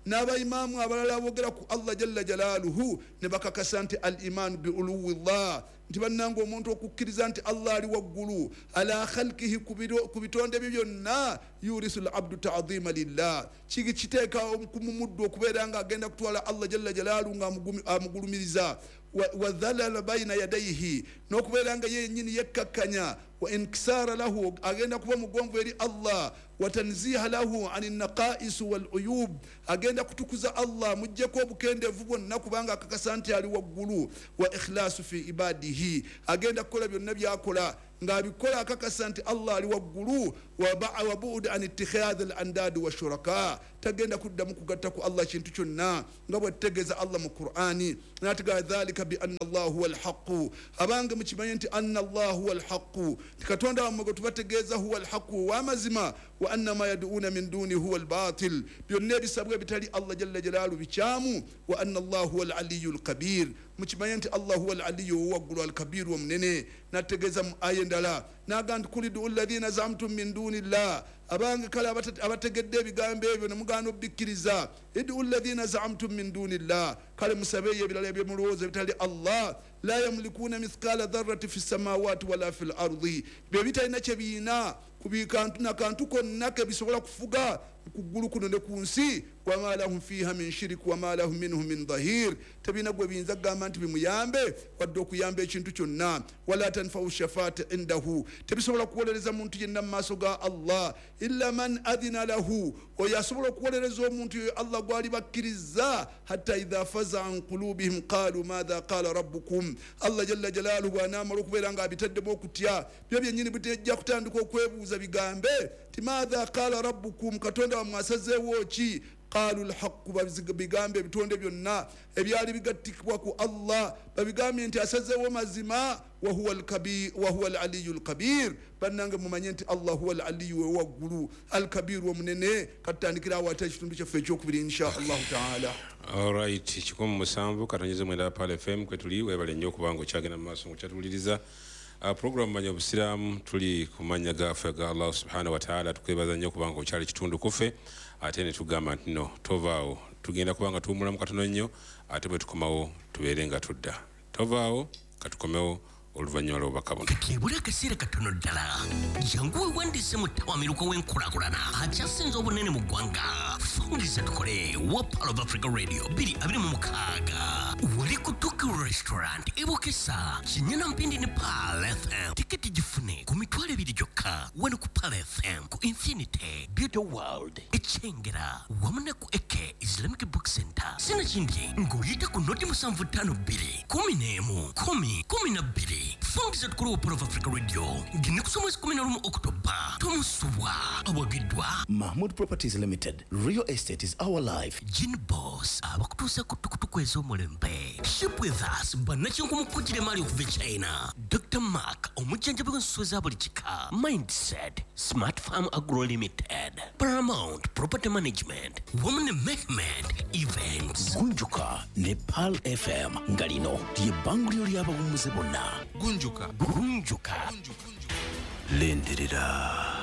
n'abayimamu abalala boogera ku Allah jalla jalaaluhu ne bakakasa nti al imaanu bi uluwi llah nti bannanga omuntu okukkiriza nti Allah ali waggulu ala khalqihi ku bitonde bye byonna yurisu al abdu ta'dhima lillah kigi kiteeka kumumuddu okubeera nga agenda kutwala Allah jalla jalaaluhu nga amugulumiriza wa dhalala bayna yadayhi n'okubeera nga yennyini yekkakkanya wa inkisara lahu agenda kuba mugonvu eri Allah wa tanziha lahu ani naqais wal uyub agenda kutukuza Allah mujjeko obukendevu bwonna kubanga akakasa nti ali waggulu wa ikhlasu fi ibadihi agenda kukola byonna byakola ngabikola akakasa nti Allah ali waggulu wa bu'd an ittikhadh al andad wa shuraka tagenda kuddamu kugatta ku Allah kintu kyonna nga bwategeza Allah mu Qur'ani natiga dhalika bi anna Allah huwa al haqq abanga mukimanye nti anna Allah huwa al haqq katonda wamwe tubategeeza huwa al haqq wa mazima wa anna ma yad'una min duni huwa al batil byonna ebisabwe bitali Allah jalla jalalu bichamu wa anna Allah huwa al aliyyul kabir mukimanye nti Allah huwa al aliyyu wa gulu al kabir wa munene nategeza mu aya ndala nagandi kulidu alladhina zamtum min duni llah abanga kala abategedde ebigambo ebyo nemugano bikkiriza idu alladhina zamtum min duni llah kale musabeye ebirala ebyemulowooza bitali Allah la yamlikuna mithqala dharrati fi samawati wala fil ardi bye bitalina kyebiina kubikantu nakantu konna kebisobola kufuga kuggulu kuno ne ku nsi wama lahum fiha min shirik wama lahum minhu min dhahir tabina gwe binza gamba nti bimuyambe wadde okuyamba ekintu kyonna wala tanfau shafaata indahu tebisobola kuwolereza muntu yenna mu maaso ga Allah illa man adhina lahu oyo asobola okuwolereza omuntu oyo Allah gwali bakkiriza hatta idha faza an qulubihim qalu madha qala rabbukum Allah jalla jalaluhu anamala okubeera nga abitaddemu okutya byo byennyini bitejja kutandika okwebuuza bigambe ti madha qala rabbukum katonda wamwasazeewo ki qalu alhaqu bigambe bitonde byonna ebyali bigattikibwa ku Allah babigambye nti asazeewo mazima wa huwa alkabir wa huwa alaliyu alkabir bannange mumanye nti Allah huwa alaliyu wa waggulu alkabir wa munene katandikira awata ekitundu kyaffe ekyokubiri insha Allah taala. Alright, kikumu musanvu katonyeze mwenda pale F M kwetuli webale nnyo kubanga okyagenda mu maaso kyatuliriza Uh, program manya obusiramu tuli kumanya gafe ga Allah subhanahu wa ta'ala tukwebaza nnyo kubanga okyali kitundu kufe ate ne tugamba nti no tovaawo tugenda kubanga tuwumulamu katono nnyo ate bwe tukomawo tubeere nga tudda tovaawo katukomewo oluvannyuma lw'obubaka buno kebula akaseera katono ddala jangu wewandiise mu ttawamiruka w'enkulaakulana akyasinze obunene mu ggwanga fungiza tukole wa Pearl of Africa Radio bbiri abiri mu mukaaga wali ku Tokyo Restaurant ebokesa kinyana mpindi ne Pearl F M tiketi gifune ku mitwalo ebiri gyokka wano ku Pearl F M ku Infinity Beauty World ekyengera wamu ne ku Eke Islamic Book Center sinakindi ng'oyita ku noti musanvu ttaano bbiri kumi n'emu kumi kumi na bbiri fungiza tukole wa Pearl of Africa Radio ngine kusoma mwezi kumi na lumu Oktoba tomusubwa abwagiddwa Mahmood Properties Limited. Real estate is our life. Gin Boss abakutuusa ku tukutuku ez'omulembe. Ship with us bannakinku mukujjire maali okuva e China. Doctor Mark omujjanjabi w'ensuso eza buli kika. Mindset Smart Farm Agro Limited. Paramount Property Management wamu ne Mehmet Events. Gunjuka ne Pearl F M nga lino lye bbanguliro ly'abawummuze bonna. Gunjuka. Gunjuka. Lenderera.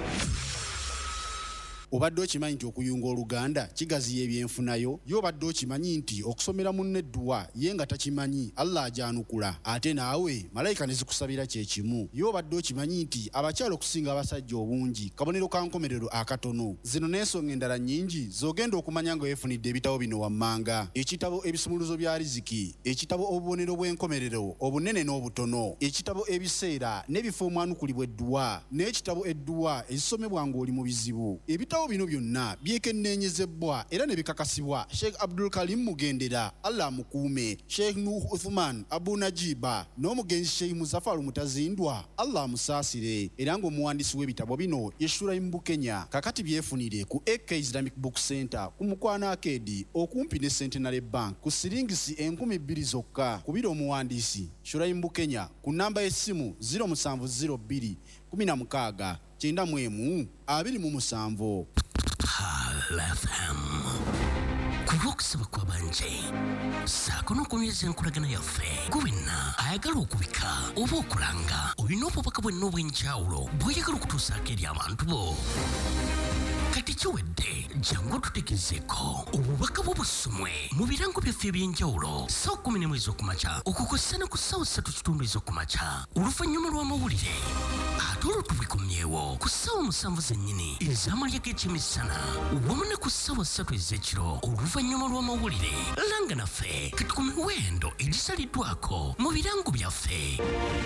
Obadde okimanyi nti okuyunga oluganda kigaziya ebyenfunayo yo obadde okimanyi nti okusomera munne edduwa ye nga takimanyi Allah ajanukula ate naawe malayika ne zikusabira kye kimu yo obadde okimanyi nti abakyala okusinga abasajja obungi kabonero ka nkomerero akatono zino n'ensonga endala nnyingi z'ogenda okumanya nga weefunidde ebitabo bino wammanga ekitabo ebisumuluzo bya riziki ekitabo obubonero bw'enkomerero obunene n'obutono ekitabo ebiseera n'ebifo omwanukulibwa edduwa n'ekitabo edduwa ezisomebwa ng'oli mu bizibu ebitabo bino byonna byekenneenyezebwa era ne bikakasibwa Sheikh Abdul Karim Mugendera Allah mukuume Sheikh Nuh Uthman Abu Najiba n'omugenzi Sheikh Muzaffar Mutazindwa Allah musaasire era ng'omuwandiisi w'ebitabo bino yeshura mu Kenya kakati byefunire ku A K Islamic Book Center ku Mukwana Arcade okumpi ne Centenary Bank ku siringisi enkumi bbiri zokka kubira omuwandiisi shura mu Kenya ku namba y'essimu zero musanvu zero bbiri kumi na mukaaga kyenda mu emu abiri mu musanvu. Pearl F M kulwokusaba kwa banje saako n'okunyweza enkolagana yaffe gwenna ayagala okubika oba okulanga olina obubaka bwenna obw'enjawulo bw'oyagala okutuusaako eri abantu bo kati tekiwedde jangu tutekezeko obubaka bw'obusumwe mu birango byaffe eby'enjawulo ssaawa kumi n'emu ez'okumakya okukozesana ku ssaawa ssatu kitundu ez'okumakya oluvannyuma lw'amawulire ate olwo tubikomyewo ku ssaawa musanvu zennyini ez'amalya g'ekyemisana wamu ne ku ssaawa ssatu ez'ekiro oluvannyuma lw'amawulire langa naffe kati ku miwendo egisaliddwako mu birango byaffe.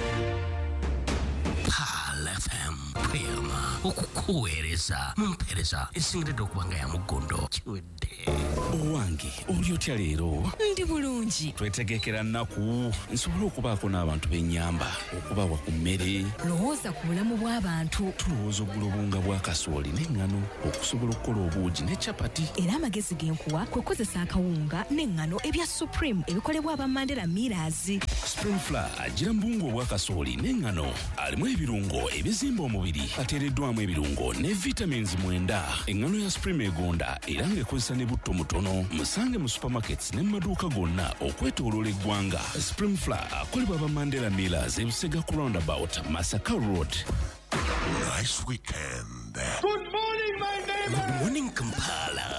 Pal F M Prema okukuweereza mu mpeereza esingiridde okuba nga ya muggondo kiwedde. Owange oli otya leero? Ndi bulungi. Twetegekera nnaku nsobole okubaako n'abantu b'ennyamba okubawa ku mmere. Lowooza ku bulamu bw'abantu. Tulowooza oggula obunga bwa kasooli n'eŋŋano okusobola okukola obuugi ne capati. Era amagezi genkuwa kwe kozesa akawunga n'eŋŋano ebya Supreme ebikolebwa aba Mandela Millers. Spring Flour agira mu buwunga obwa kasooli n'eŋŋano alimu ebirungo ebizimba omubiri ateereddwamu ebirungo ne vitamins mwenda. Eŋŋano ya Supreme egonda era ng'ekozesa ne butto mutono. Musange mu supermarkets ne mu maduuka gonna okwetooloola eggwanga. Spring Flour akolebwa aba Mandela Millers e Busega ku roundabout Masaka Road. Nice weekend. Good morning, my neighbor. Good morning, Kampala.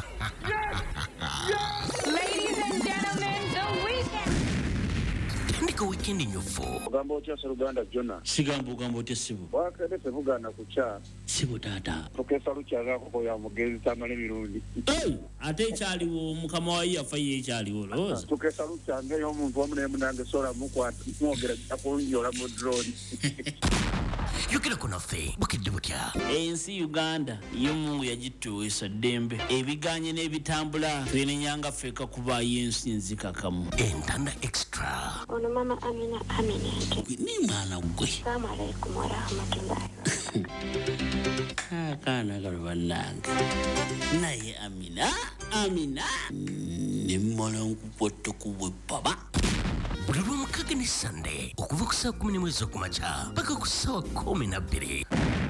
Ladies and gentlemen, the weekend. Tandika weekend nyofu. Ugamba otya Seruganda Jona. Sigambo ugamba otya Sibu. Wakede Sebuganda kucha. Sibu tata. Tukesa luchaga ko ya mugezi tamale mirundi. Eh, ate ekyaliwo mukama wa yafa ye ekyaliwo loza. Tukesa luchanga yo muntu omune munange sola mukwata mwogera akunyola mu drone. Yogera ku naffe bukidde butya. Ensi Uganda yo Mungu yagituweesa ddembe ebiganye n'ebitambula twenenyanga ffeka kuba yensi nzikakamu. Entanda extra. Ono mama Amina Aminate. Ni mwana gwe. Assalamu alaikum wa rahmatullahi. Akaana kano bannange naye Amina Amina ne mmala nkupota kubwe paba. Buli lw'omukaaga ne Sande okuva ku ssaawa kumi n'emu ez'okumakya paka ku ssaawa kumi na bbiri.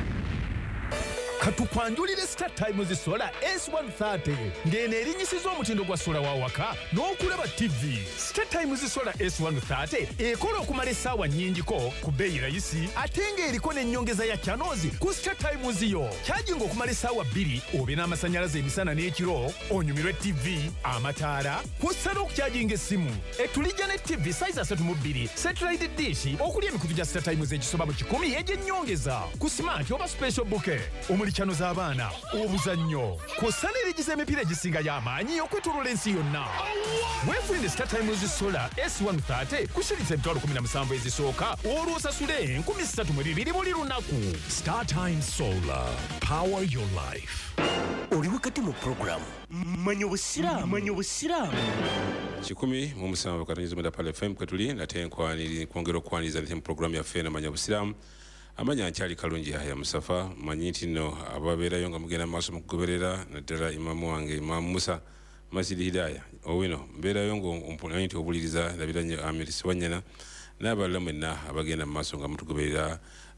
Katukwanjulire Star Times Solar S one thirty ng'eno erinnyisiza omutindo gwa sola wa waka n'okulaba T V. Star Times Solar S one thirty ekola okumala essaawa nnyingiko ku bbeeyi rayisi ate ng'eriko n'ennyongeza ya channels ku Star Times yo. Kyajinga okumala essaawa bbiri obe n'amasannyalaze emisana n'ekiro onyumirwe T V, amataala, kw'ossa n'okukyajinga essimu. Etulijja ne T V size asatu mu bbiri, satellite dish okuli emikutu gya Star Times egisoba mu kikumi egy'ennyongeza ku smart oba special bouquet. Chano z'abaana obuzannyo kw'ossa n'erigiza emipiira egisinga y'amaanyi okwetooloola ensi yonna. Weefunire Star Times Solar S one thirty kusiritsa emitwalo kumi na musanvu ezisooka olwo osasule enkumi ssatu mu bibiri buli lunaku. Star Times Solar, power your life. Oli wakati mu program manya obusiraamu manya obusiraamu kikumi mu musanvu katonyiza mu Pal F M kwe tuli nate nkwaniri kwongera okwaniriza nate mu program yaffe na manya obusiraamu. Amanya nkyali kalungi ya Musafa manyi nti nno ababeerayo nga mugenda maaso mu kugoberera naddala imamu wange Imam Musa Masjid Hidaya owino mbeerayo ng'ompulanyi nti obuliriza labira nnyo Amiri Siwanyana n'abalala mwenna abagenda mu maaso nga mutugoberera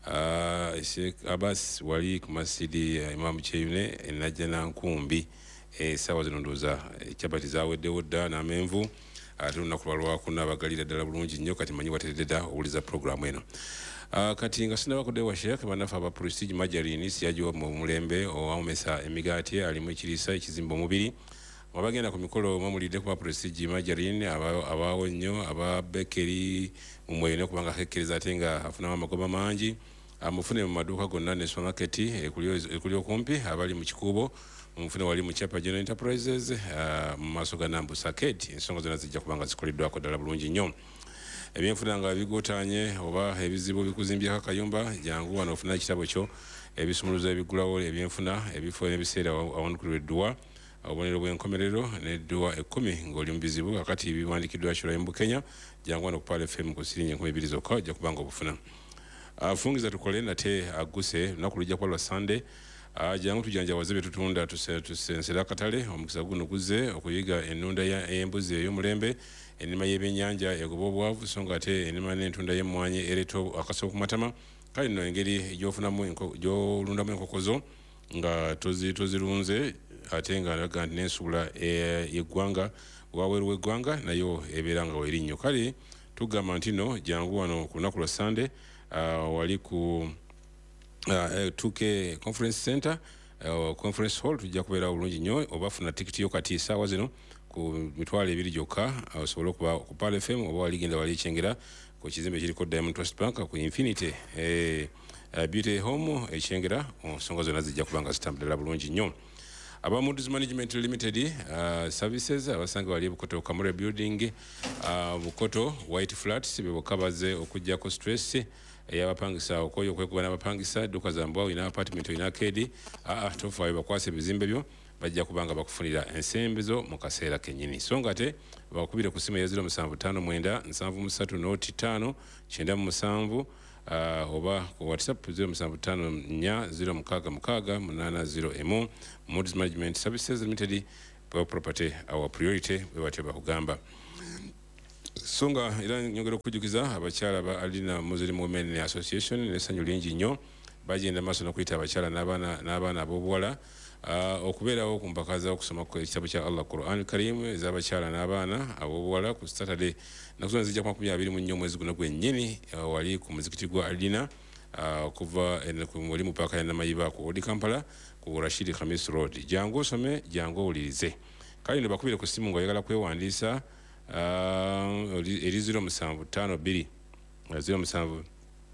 Sheikh Abbas wali ku Masjid Imam Kyeyune enajja na nkumbi essaawa zino ndowooza ekyabati zaaweddewo dda n'amenvu ate olunaku lwalwaku n'abagalira ddala bulungi nnyo kati manyi wateredde dda owuliza programu eno. Uh, kati nga sinabakudde wa Sheikh banafa aba Prestige Majarini siyajiwa mu mulembe owawomesa emigaati alimu ekiriisa ekizimba omubiri wabagenda ku mikolo mwamulidde ku ba Prestige Majarini abaawo nnyo aba Bekeri mu mwoyo ne kubanga akekkereza ate nga afunamu amagoba mangi amufune mu maduuka gonna ne supermarket ekuli okumpi abali mu kikuubo mufune wali mu Chapa General Enterprises uh, mu maaso ga Nambusa Arcade ensonga zonna zijja kubanga zikoleddwako ddala bulungi nnyo. Ebyenfuna nga bigotanye oba ebizibu bikuzimbyako akayumba jangu wano ofuna ekitabo kyo ebisumuluzo ebigulawo ebyenfuna ebifo n'ebiseera awanukulirwa edduwa obubonero bw'enkomerero n'edduwa ekkumi ng'oli mu bizibu kakati biwandikiddwa Kyolai mu Kenya jangu wano ku Pal F M ku siringi enkumi bbiri zokka ojja kubanga obufuna. Afungiza tukole nate aguse lunaku lujja kuba lwa Sunday jangu tujanjawaze bye tutunda tusensera akatale omukisa guno guze okuyiga ennunda y'embuzi ey'omulembe enima y'ebyennyanja egoba obwavu so nga ate enima n'entunda y'emmwanyi ereeta akaso ku matama kale nno engeri gy'ofunamu gy'olundamu enkokozo nga tozirunze ate nga alaga nti n'ensuula y'eggwanga waweeru w'eggwanga nayo ebeera nga weeri nnyo. Kale tugamba nti nno jangu wano ku lunaku lwa Sunday wali ku Uh, two K Conference Center uh, conference hall tujja kubeera bulungi nnyo obafuna tikiti yo kati saawa zino ku mitwalo ebiri gyokka osobola okuba ku Pal F M oba waligenda wali ekyengera ku kizimbe kiriko Diamond Trust Bank ku Infinity eh, uh, Beauty Home ekyengera ensonga zonna zijja kuba nga zitambulira bulungi nnyo. aba Moody's Management Limited uh, Services abasanga wali Bukoto Kamure Building uh, Bukoto White Flats bebokabaze okujjako stress eyabapangisa okoyo kwekuba n'abapangisa duka za mbwa ina apartment ina kedi a a tofa bakwase bizimbe byo bajja kubanga bakufunira ensembezo mu kaseera kenyini songa te bakubire ku simu ya zero seven five nine seven three note five nine mu seven uh, oba ku WhatsApp zero seven five four zero six six eight zero M. Moody's Management Services Limited, property our priority we whatever kugamba. Songa ila nyongera kujukiza abakyala ba Alina Muslim Women Association nesanyu lingi nnyo bagenda maso nokuita abakyala n'abaana n'abaana abobuwala uh, okubeerawo ku mpaka za okusoma ku ekitabo kya Allah Quran Karim ez'abakyala n'abaana abobuwala ku Saturday nakuzona zijja kwa makumi abiri mu nnya mwezi guno gwennyini uh, wali ku muzikiti gwa Alina uh, kuva ku muri mu paka ya Namayiba ku Odi Kampala ku Rashid Khamis Road jangu osome jangu owulirize kale ne bakubire ku simu ng'oyagala kwewandiisa uh, eri zero seven five two zero seven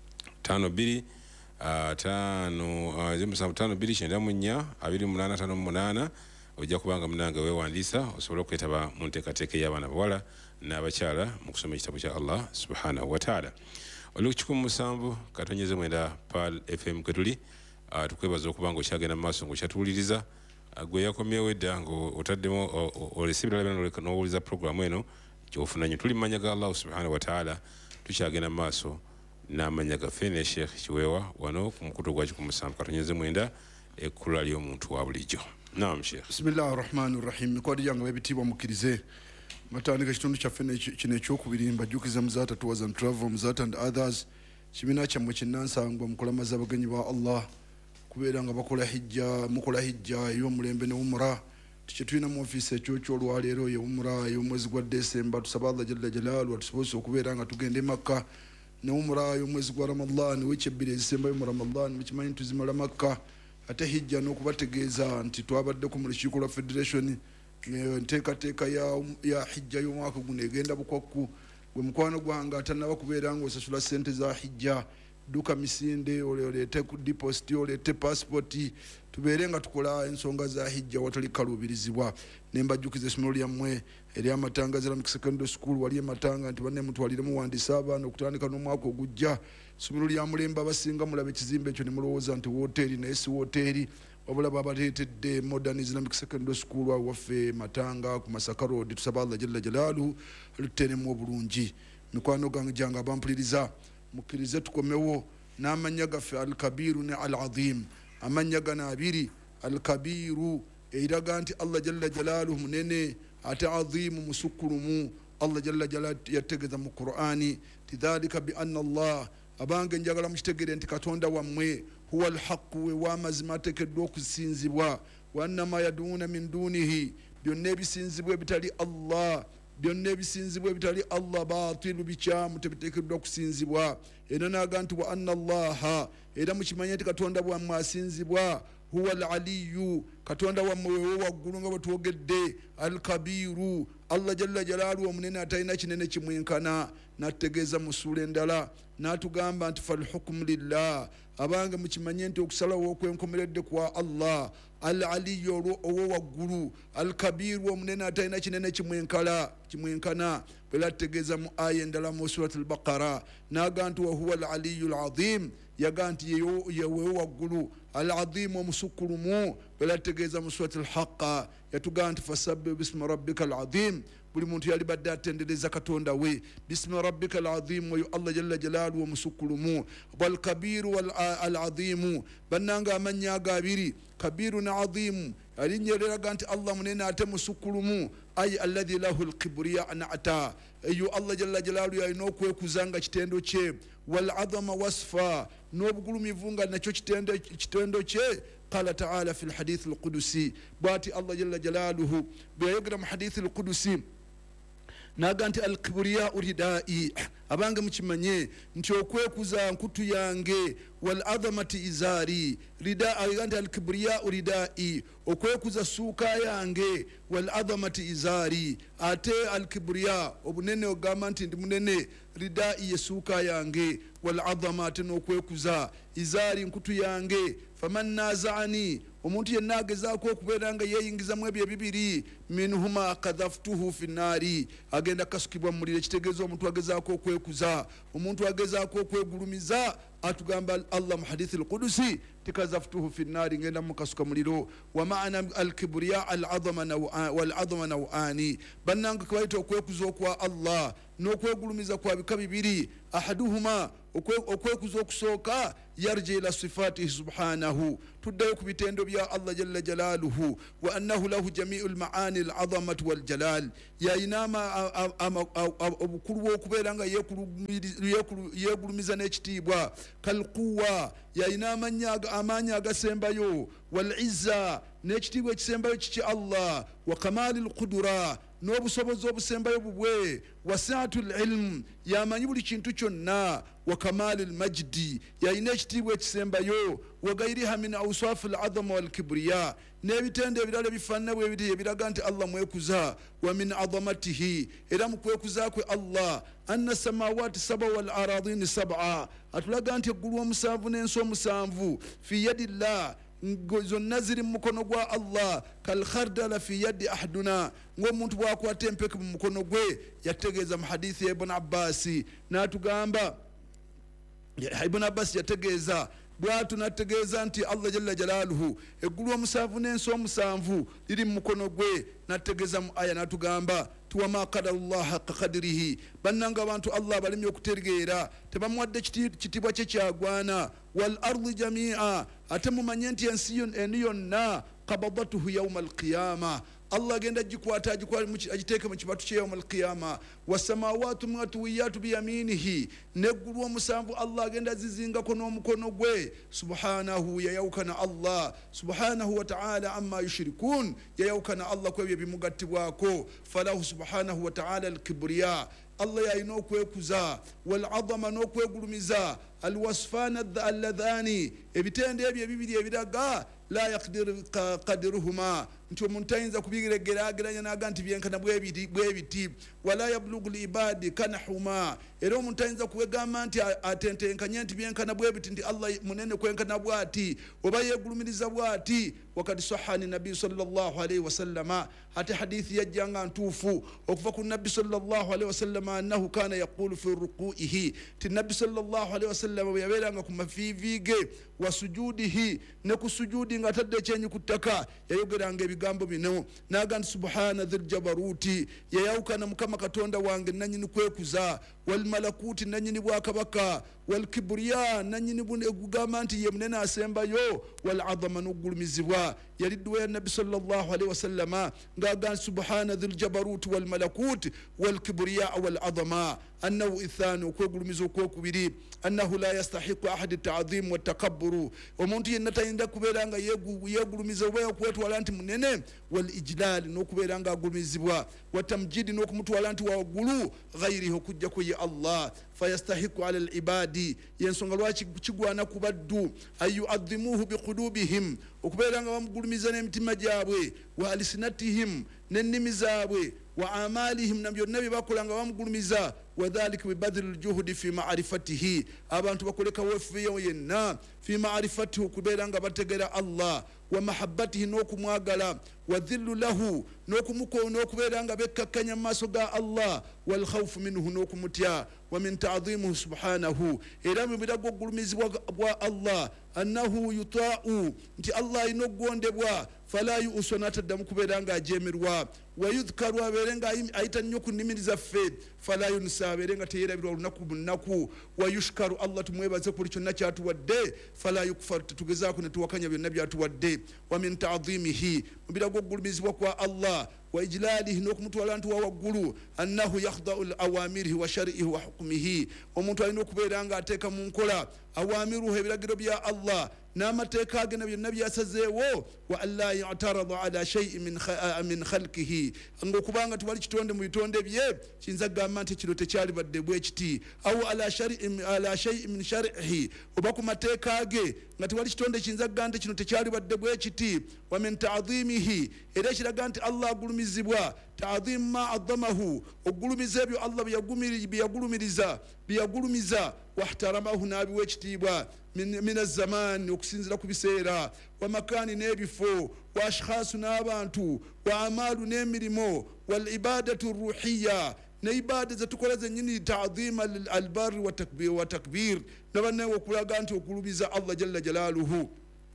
five two Uh, tano uh, zero seven five two nine mu nnya two eight five eight ojja kubanga munanga wewandiisa osobola okwetaba mu nteekateeka y'abaana bawala n'abakyala mu kusoma ekitabo kya Allah subhanahu wa ta'ala. Oli kikumi musanvu katonyeze mwenda Pal F M kwetuli uh, tukwebaza okubanga okyagenda mu maaso ng'okyatuwuliriza uh, gwe yakomyewo edda ng'otaddemu olesibira labira n'owuliza programu eno gy'ofuna nnyo tuli mu mannya ga Allah subhanahu wa ta'ala tukyagenda mu maaso n'amanya gaffe ne Sheikh Kiwewa wano ku mukutu gwa kikumi musanvu katonyeze mwenda ekkula ly'omuntu wa bulijjo. Naam Sheikh. Bismillahir Rahmanir Rahim. Kwadi yange bebitibwa mukirize matandika kitundu kyaffe kino ekyokubiri mbajjukiza muzaata tours and travel muzaata and others kibiina kyammwe kinnansangwa mukulamaza abagenyi ba Allah kubeera nga bakola hijja mukola hijja ey'omulembe ne umra tukitulina mu ofiisi ekyokyo olwaleero ye umra ey'omwezi gwa Desemba tusaba Allah jalla jalaalu atusobozesa okubeera nga tugenda e Makka ne umra y'omwezi gwa Ramadan w'ekyebbiri ezisembayo mu Ramadan mukimanyi tuzimala Makka ate hijja n'okubategeeza nti twabaddeko mu lukiiko lwa federation nteekateeka ya, ya hijja y'omwaka guno egenda bukwakku gwe mukwano gwange atanaba kubeera ng'osasula ssente za hijja duka misinde oleete ku deposit oleete passport tubeere nga tukola ensonga za hijja watali kaluubirizibwa ne mbajjukiza essomero lyammwe ery'amatanga Islamic Secondary School wali ematanga nti banne mutwalire muwandiisa abaana okutandika n'omwaka ogujja essomero lya Mulembe abasinga mulabe ekizimbe ekyo ne mulowooza nti woteeri naye si woteeri wabula babateetedde Modern Islamic Secondary School waffe matanga ku Masaka Road tusaba Allah jalla jalaaluhu luteremu obulungi mikwano gange jange abampuliriza mukkirize tukomewo n'amanya gaffe al-kabiru ne al-azim amanya gana abiri al-kabiru eraga nti Allah jalla jalaaluhu munene ate azimu musukulumu Allah jalla jalaaluhu yategeza mu Qur'ani tidhalika bi anna Allah abange njagala mukitegere nti Katonda wammwe huwa al-haqqu we wamazima ateekeddwa okusinzibwa wa annama yaduuna min dunihi byonna ebisinzibwa ebitali Allah byonna ebisinzibwa ebitali Allah baatilu bikyamu tebiteekeddwa kusinzibwa era n'aga nti wa anna Allaha era mukimanye nti Katonda bwammwe asinzibwa huwa al-aliyu Katonda wammwe wewe waggulu nga bwetwogedde al-kabiru Allah jalla jalaaluhu omunene atalina kinene kimwenkana n'atutegeeza mu ssuula endala n'atugamba nti falhukmu lillah abange mukimanye nti okusalawo okwenkomeredde kwa Allah al-aliyu owo waggulu al-kabiru omunene atalina kinene kimwenkala kimwenkana bwera atutegeeza mu aya endala mu surati al-Baqara n'aga nti wa huwa al-aliyu al-azim yaga nti yewewo waggulu al-azim omusukulumu bwera atutegeeza mu surati al-Haqqa yatugamba nti fasabbih bismi rabbika al-azim buli muntu yali badde atendereza Katonda we bismi rabbika al-azim oyo Allah jalla jalaaluhu omusukulumu wal kabiru wal al-azim bannanga amanya agabiri kabiru na azim alinyereraga nti Allah munene ate musukulumu ay alladhi lahu al-kibriya anata ayo Allah jalla jalaaluhu alina okwekuzanga kitendo kye wal azama wasfa n'obugulumivu nga nakyo kitendo kitendo kye قال تعالى في الحديث القدسي باتي الله جل جلاله بيقرأ حديث القدسي naga nti alkibriya ridai abange mukimanye nti okwekuza nkutu yange wal adhamati izari rida aga nti alkibriya ridai okwekuza suuka yange wal adhamati izari ate alkibriya obunene ogamba nti ndi munene ridai yesuuka yange wal adhamati n'okwekuza izari nkutu yange faman nazaani omuntu yenna agezaako okubeera nga yeeyingizamu ebyo bibiri minhuma kadhaftuhu fi nnaari agenda kasukibwa mu muliro. Ekitegeeza omuntu agezaako okwekuza omuntu agezaako okwegulumiza atugamba Allah mu hadithi al-Qudusi tikazaftuhu fi nnaari ngenda mukasuka muliro. Wa maana al-kibriya al-adhama wal-adhama naw'ani bannanga kwaita okwekuza okwa Allah n'okwegulumiza kwa bika bibiri ahaduhuma okwekuza okusooka yarji ila sifatihi subhanahu tuddayo ku bitendo bya Allah jalla jalaluhu wa annahu lahu jami'ul ma'ani al-'azamati wal jalal ya inama obukulu bw'okubeera nga yeegulumiza n'ekitiibwa kalquwa ya inama amaanyi agasembayo wal izza n'ekitiibwa ekisembayo kiki Allah wa kamalil qudura n'obusobozi obusembayo bubwe wasiatul ilm yamanyi buli kintu kyonna wa kamalil majdi yalina ekitiibwa ekisembayo wa gairiha min awsaf al-'azama wal kibriya n'ebitende ebirala bifaanana bwe biri ebiraga nti Allah mwekuza wa min 'azamatihi era mu kwekuza kwe Allah anna samawati sab'a wal aradini sab'a atulaga nti eggulu omusanvu n'ensi omusanvu fi yadillah zonna ziri mu mukono gwa Allah kal khardala fi yadi ahaduna ng'omuntu bwakwata empeke mu mukono gwe. Yategeeza mu hadithi ya Ibn Abbas n'atugamba Ibn Abbas yategeeza bwatu nategeeza nti Allah jalla jalaluhu eggulu omusanvu n'ensi omusanvu liri mu mukono gwe. Nategeeza mu aya n'atugamba tuwama qadarullah haqqa qadrihi bannanga abantu Allah balimye okutegeera tebamuwadde kitibwa kye kyagwana wal ardi jami'a ate mumanye nti ensi yonna qabadatuhu yawma alqiyama Allah agenda gikwata agiteeke mu kibatu kye yawma alqiyama wasamawatu matwiyatu biyaminihi neggulu omusanvu Allah agenda zizingako n'omukono gwe subhanahu yayawukana Allah subhanahu wa ta'ala amma yushrikun yayawukana Allah kwebyo bimugattibwako falahu subhanahu wa ta'ala alkibriya Allah yalina okwekuza wal 'azama n'okwegulumiza alwasfana alladhani ebitende ebyo ebibiri ebiraga la yaqdiru qadruhuma nti omuntu ayinza kubigeraageranya naga nti byenkana bwebiti wala yablughu libadi kanahuma era omuntu ayinza kuwegamba nti atentenkanye nti byenkana bwebiti nti Allah munene kwenkana bwati oba yegulumiriza bwati. Wakati sahani nabi sallallahu alayhi wasallama ate hadithi yajjanga ntuufu okuva ku nabi sallallahu alayhi wasallama annahu kana yaqulu fi ruku'ihi ti nabi sallallahu alayhi wasallama bwe yabeeranga ku mafiivige wa sujudihi ne ku sujudi nga atadde ekyenyi ku ttaka yayogeranga ebigambo bino naga nti subhana dhil jabaruti yayawukana mukama katonda wange nanyini kwekuza wal malakuti nanyini bwakabaka wal kibriya nanyini bugamba nti ye munene asembayo wal 'azama n'ogulumizibwa. Yali dduwa ya nabi sallallahu alayhi wasallama ngaga subhana dhil jabaruti wal malakuti wal kibriya wal 'azama annahu ithani okwegulumiza okwokubiri annahu la yastahiqu ahad at-ta'dhim wa takabburu omuntu yenna tayinza kubeera nga yegulumiza oba okwetwala nti munene wal ijlal n'okubeera nga agulumizibwa wa tamjidi n'okumutwala nti waggulu ghairihi okujja ku ye Allah fayastahiqu ala al-ibadi yensonga lwaki kigwana ku baddu ayu'adhimuhu biqulubihim okubeera nga bamugulumiza n'emitima gyabwe wa alisinatihim n'ennimi zaabwe wa amalihim na byonna bye bakola nga bamugulumiza wadhalika bibadhil juhudi fi ma'rifatihi abantu bakoleka wefuyo yenna fi ma'rifatihi okubeera nga bategera Allah wa mahabbatihi n'okumwagala wa dhillu lahu n'okumuko n'okubeera nga bekkakkanya mu maaso ga Allah wal khawfu minhu n'okumutya wa min ta'dhimuhu subhanahu era mu birago ogulumizibwa bwa Allah annahu yuta'u nti Allah alina okugondebwa fala yu'sana ataddamu kubeera nga ajemerwa wa yudhkaru abeere nga ayita nnyo ku nnimiri zaffe fala yunsa abeere nga teyerabirwa olunaku bunnaku wa yushkaru Allah tumwebaze ku buli kyonna kyatuwadde fala yukfar tugezaako ne tuwakanya byonna byatuwadde wa min ta'dhimihi mubirago ogulumizibwa kwa Allah wa ijlalihi n'okumutwala nti wa waggulu annahu yakhda'u awamirihi wa shari'ihi wa hukmihi omuntu alina okubeera nga ateeka mu nkola awamiruhu ebiragiro bya Allah n'amateeka ge byonna byasazeewo wa an la yatarada ala shay'in min, min khalqihi ng'okubanga tewali kitonde mu bitonde bye kiyinza kugamba nti kino tekyalibadde bwe kiti aw ala shay'in ala shay'in min shar'ihi oba ku mateeka ge nga tewali kitonde kiyinza kugamba nti kino tekyalibadde bwe kiti wa min ta'dhimihi era ekiraga nti Allah agulumizibwa ta'dhim ma adamahu ogulumiza ebyo Allah byagulumiriza byagulumiza wahtaramahu nabiwa ekitiibwa min azamani okusinzira ku biseera wa makani n'ebifo wa ashkhasu n'abantu wa amalu n'emirimo wal ibadatu ruhiya ne ibada zetukola zennyini ta'dhima albari wa takbir wa takbir nabannewo okulaga nti okulumiza Allah jalla jalaluhu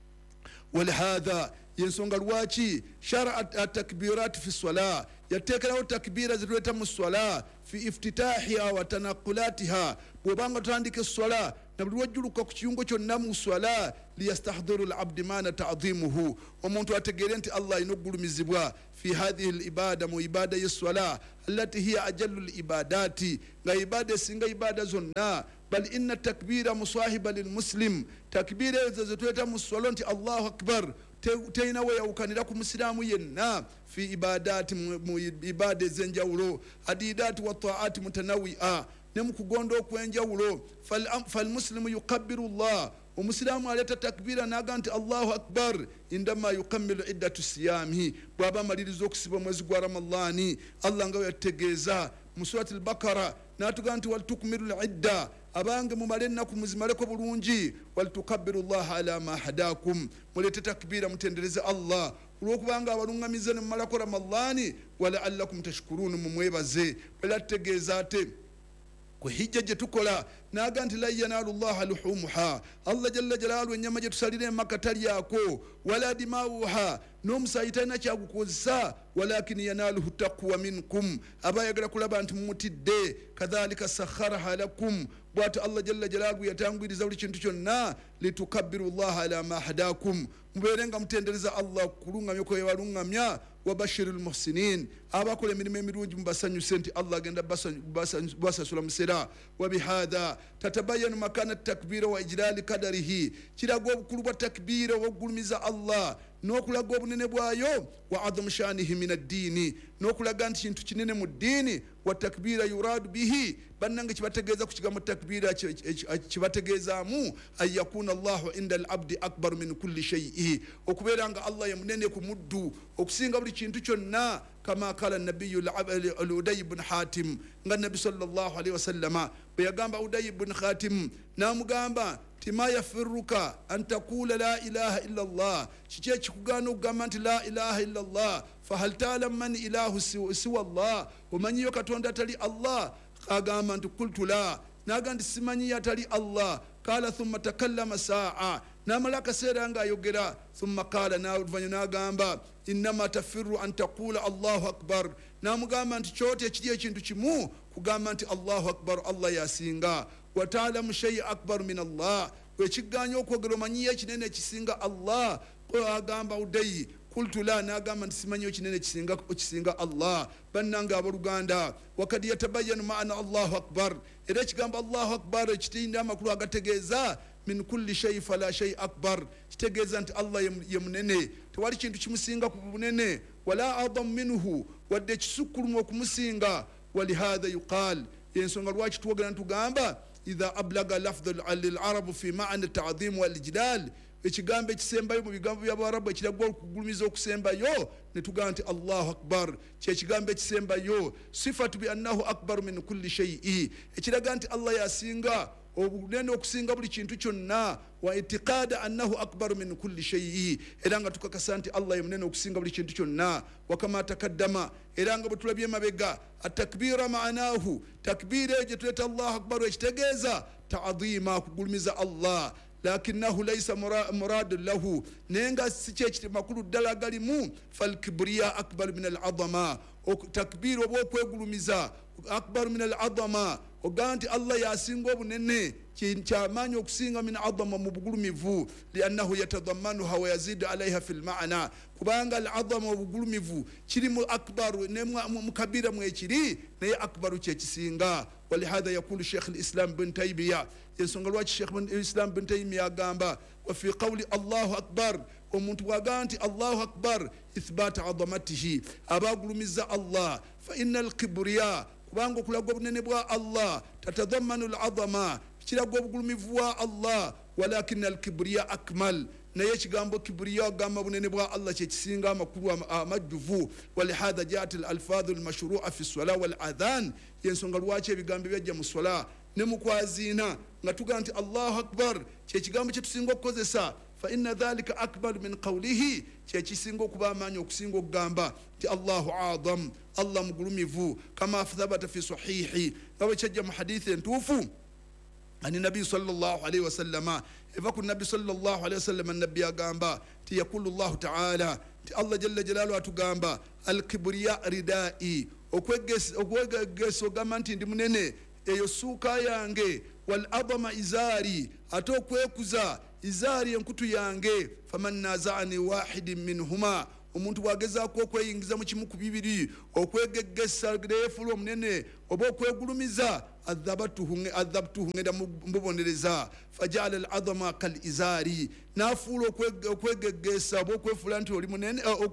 walihadha yensonga lwaki shara at-takbirat fi salah yatekerawo takbira zituleta mu salah fi iftitahiha wa tanaqulatiha bwobanga tutandika eswala na buli wajjuluka ku kiyungo kyonna mu swala liyastahdhiru al-abdi mana ta'dhimuhu omuntu ategeere nti Allah alina okugulumizibwa fi hadhihi al-ibada mu ibada y'eswala allati hiya ajallu al-ibadati nga ibada esinga ibada zonna bal inna takbira musahiba lilmuslim takbira ezo zetuleta mu swala nti Allahu akbar teina we yawukanira ku musiramu yenna fi ibadati mu ibada ez'enjawulo adidati wa ta'ati mutanawwi'a ne mu kugonda okwenjawulo falmuslimu yukabbiru Allah omusiramu aleta takbira naga nti Allahu akbar indama yukammilu iddatu siyamihi bwaba amaliriza okusiba omwezi gwa ramadani Allah nga yategeeza mu surati al-Baqara natuga nti walitukmilu al-idda abange mumale ennaku muzimaleko bulungi walitukabbiru Allah ala ma hadakum mulete takbira mutendereza Allah olwokubanga abalungamiza ne mumalako ramadani walaallakum tashkurun mumwebaze bwela tutegeeza ate ku hijja gye tukola naga nti la yanalu llaha luhumuha Allah jalla jalalu ennyama gye tusalira emaka talyako wala dimawuha n'omusayi talina kyagukozesa walakin yanaluhu taqwa minkum abayagala kulaba nti mumutidde kadhalika sakharaha lakum bwati Allah jalla jalalu yatangwiriza buli kintu kyonna litukabbiru llaha ala ma hadakum mubeerenga mutendereza Allah kulungamya kwe walungamya wabashirul muhsinin abakola emirimu emirungi mubasanyuse nti Allah agenda basasula musera wabihadha tatabayanu makana takbira wa ijlali kadarihi kiraga obukulu bwa takbira obugulumiza Allah n'okulaga obunene bwayo wa adhamu shanihi min ad-dini n'okulaga nti kintu kinene mu ddiini wa takbira yuradu bihi bannange kibategeeza ku kigambo takbira kibategeezaamu an yakuna Allahu inda al-abdi akbar min kulli shay'i okubeera nga Allah ye munene ku muddu okusinga buli kintu kyonna kama kala nabiyu al-Uday ibn Hatim nga nabi sallallahu alayhi wasallama bwe yagamba Uday ibn Hatim namugamba tima yafirruka an taqula la ilaha illa Allah kiki kikugaana okugamba nti la ilaha illa Allah fahal ta'lam man ilahu siwa Allah omanyiyo katonda atali Allah agamba nti qultu la naga nti simanyi atali Allah kala thumma takallama sa'a namala akaseera nga ayogera thumma qala navanyuma nagamba innama tafirru an taqula Allahu akbar namugamba nti kyote ekiri ekintu kimu kugamba nti Allahu akbar Allah yasinga wa ta'lamu shay'a akbar min Allah wekiganya okwogera omanyiyo ekinene ekisinga Allah agamba Udayi qultu la nagamba nti simanyiyo kinene kisinga kisinga Allah bannanga aboluganda wakadi yatabayyanu ma'ana Allahu akbar era ekigamba Allahu akbar ekitinda amakulu agategeeza min kulli shay fala shay akbar kitegeeza nti Allah ye munene tewali kintu kimusinga ku bunene wala adam minhu wadde kisukulumu okumusinga walihadha yuqal yensonga lwaki tuwogera ntugamba idha ablaga lafdhu al-arab fi ma'na at-ta'dhim wal-ijlal ekigambo ekisembayo mu bigambo by'Abarabu ekiragwa okugulumiza okusembayo ne tugamba nti Allahu akbar kyekigambo ekisembayo sifatu bi annahu akbar min kulli shay'i ekiraga nti Allah yasinga obunene okusinga buli kintu kyonna wa itiqada annahu akbar min kulli shay'i era nga tukakasa nti Allah ye munene okusinga buli kintu kyonna wakama takaddama era nga butulabye mabega atakbira ma'anahu takbira eje tuleta Allahu akbar ekitegeeza ta'dhima kugulumiza Allah lakinahu laysa murad lahu nenga siche ekitimakulu ddala galimu falkibriya akbar min al-'azama takbir obwo kwegulumiza akbar min al-'azama oganti Allah yasinga obunene kyamaanyi okusinga min adama mu bugulumivu liannahu yatadammanuha wa yazidu alaiha fil maana kubanga al adama obugulumivu kiri mu akbaru ne mu kabira mwekiri naye akbaru kyekisinga walihadha yakulu Sheikh al-Islam bin Taymiyyah yensonga lwaki Sheikh al-Islam bin Taymiyyah agamba wa fi qawli Allahu akbar omuntu waganti Allahu akbar ithbat azamatihi abagulumiza Allah fa innal kibriya kubanga okulaga obunene bwa Allah tatadhammanu al-azama kiraga obugulumivu bwa Allah walakin al-kibriya akmal naye ekigambo kibriya gamba bunene bwa Allah kyekisinga amakulu amajjuvu walihadha jaat al-alfadhu al-mashru'a fi as-salah wal-adhan yensonga lwaki ebigambo byajja mu salah ne mu kwazina nga tuga nti Allahu akbar kyekigambo kyetusinga okukozesa fa inna dhalika akbar min qawlihi kyekisinga okuba amaanyi okusinga okugamba ti Allahu azam Allah mugulumivu kama thabata fi sahihi ngawe kyajja mu hadithi entuufu ani nabi sallallahu alayhi wasallam evaku nabi sallallahu alayhi wasallam an-nabi agamba ti yaqulu Allah ta'ala ti Allah jalla jalalu atugamba al-kibriya ridai okwegesa okwegesa ogamba nti ndi munene eyo suuka yange wal adama izari ato kwekuza izari enkutu yange faman naza'ani wahidin minhuma omuntu wagezaako okweyingiza mu kimu ku bibiri okwegegesa gerefulo omunene oba okwegulumiza adhabtuhu ngenda mubonereza fajala al adama kal izari nafuula okwegegesa oba okwefuula nti oli munene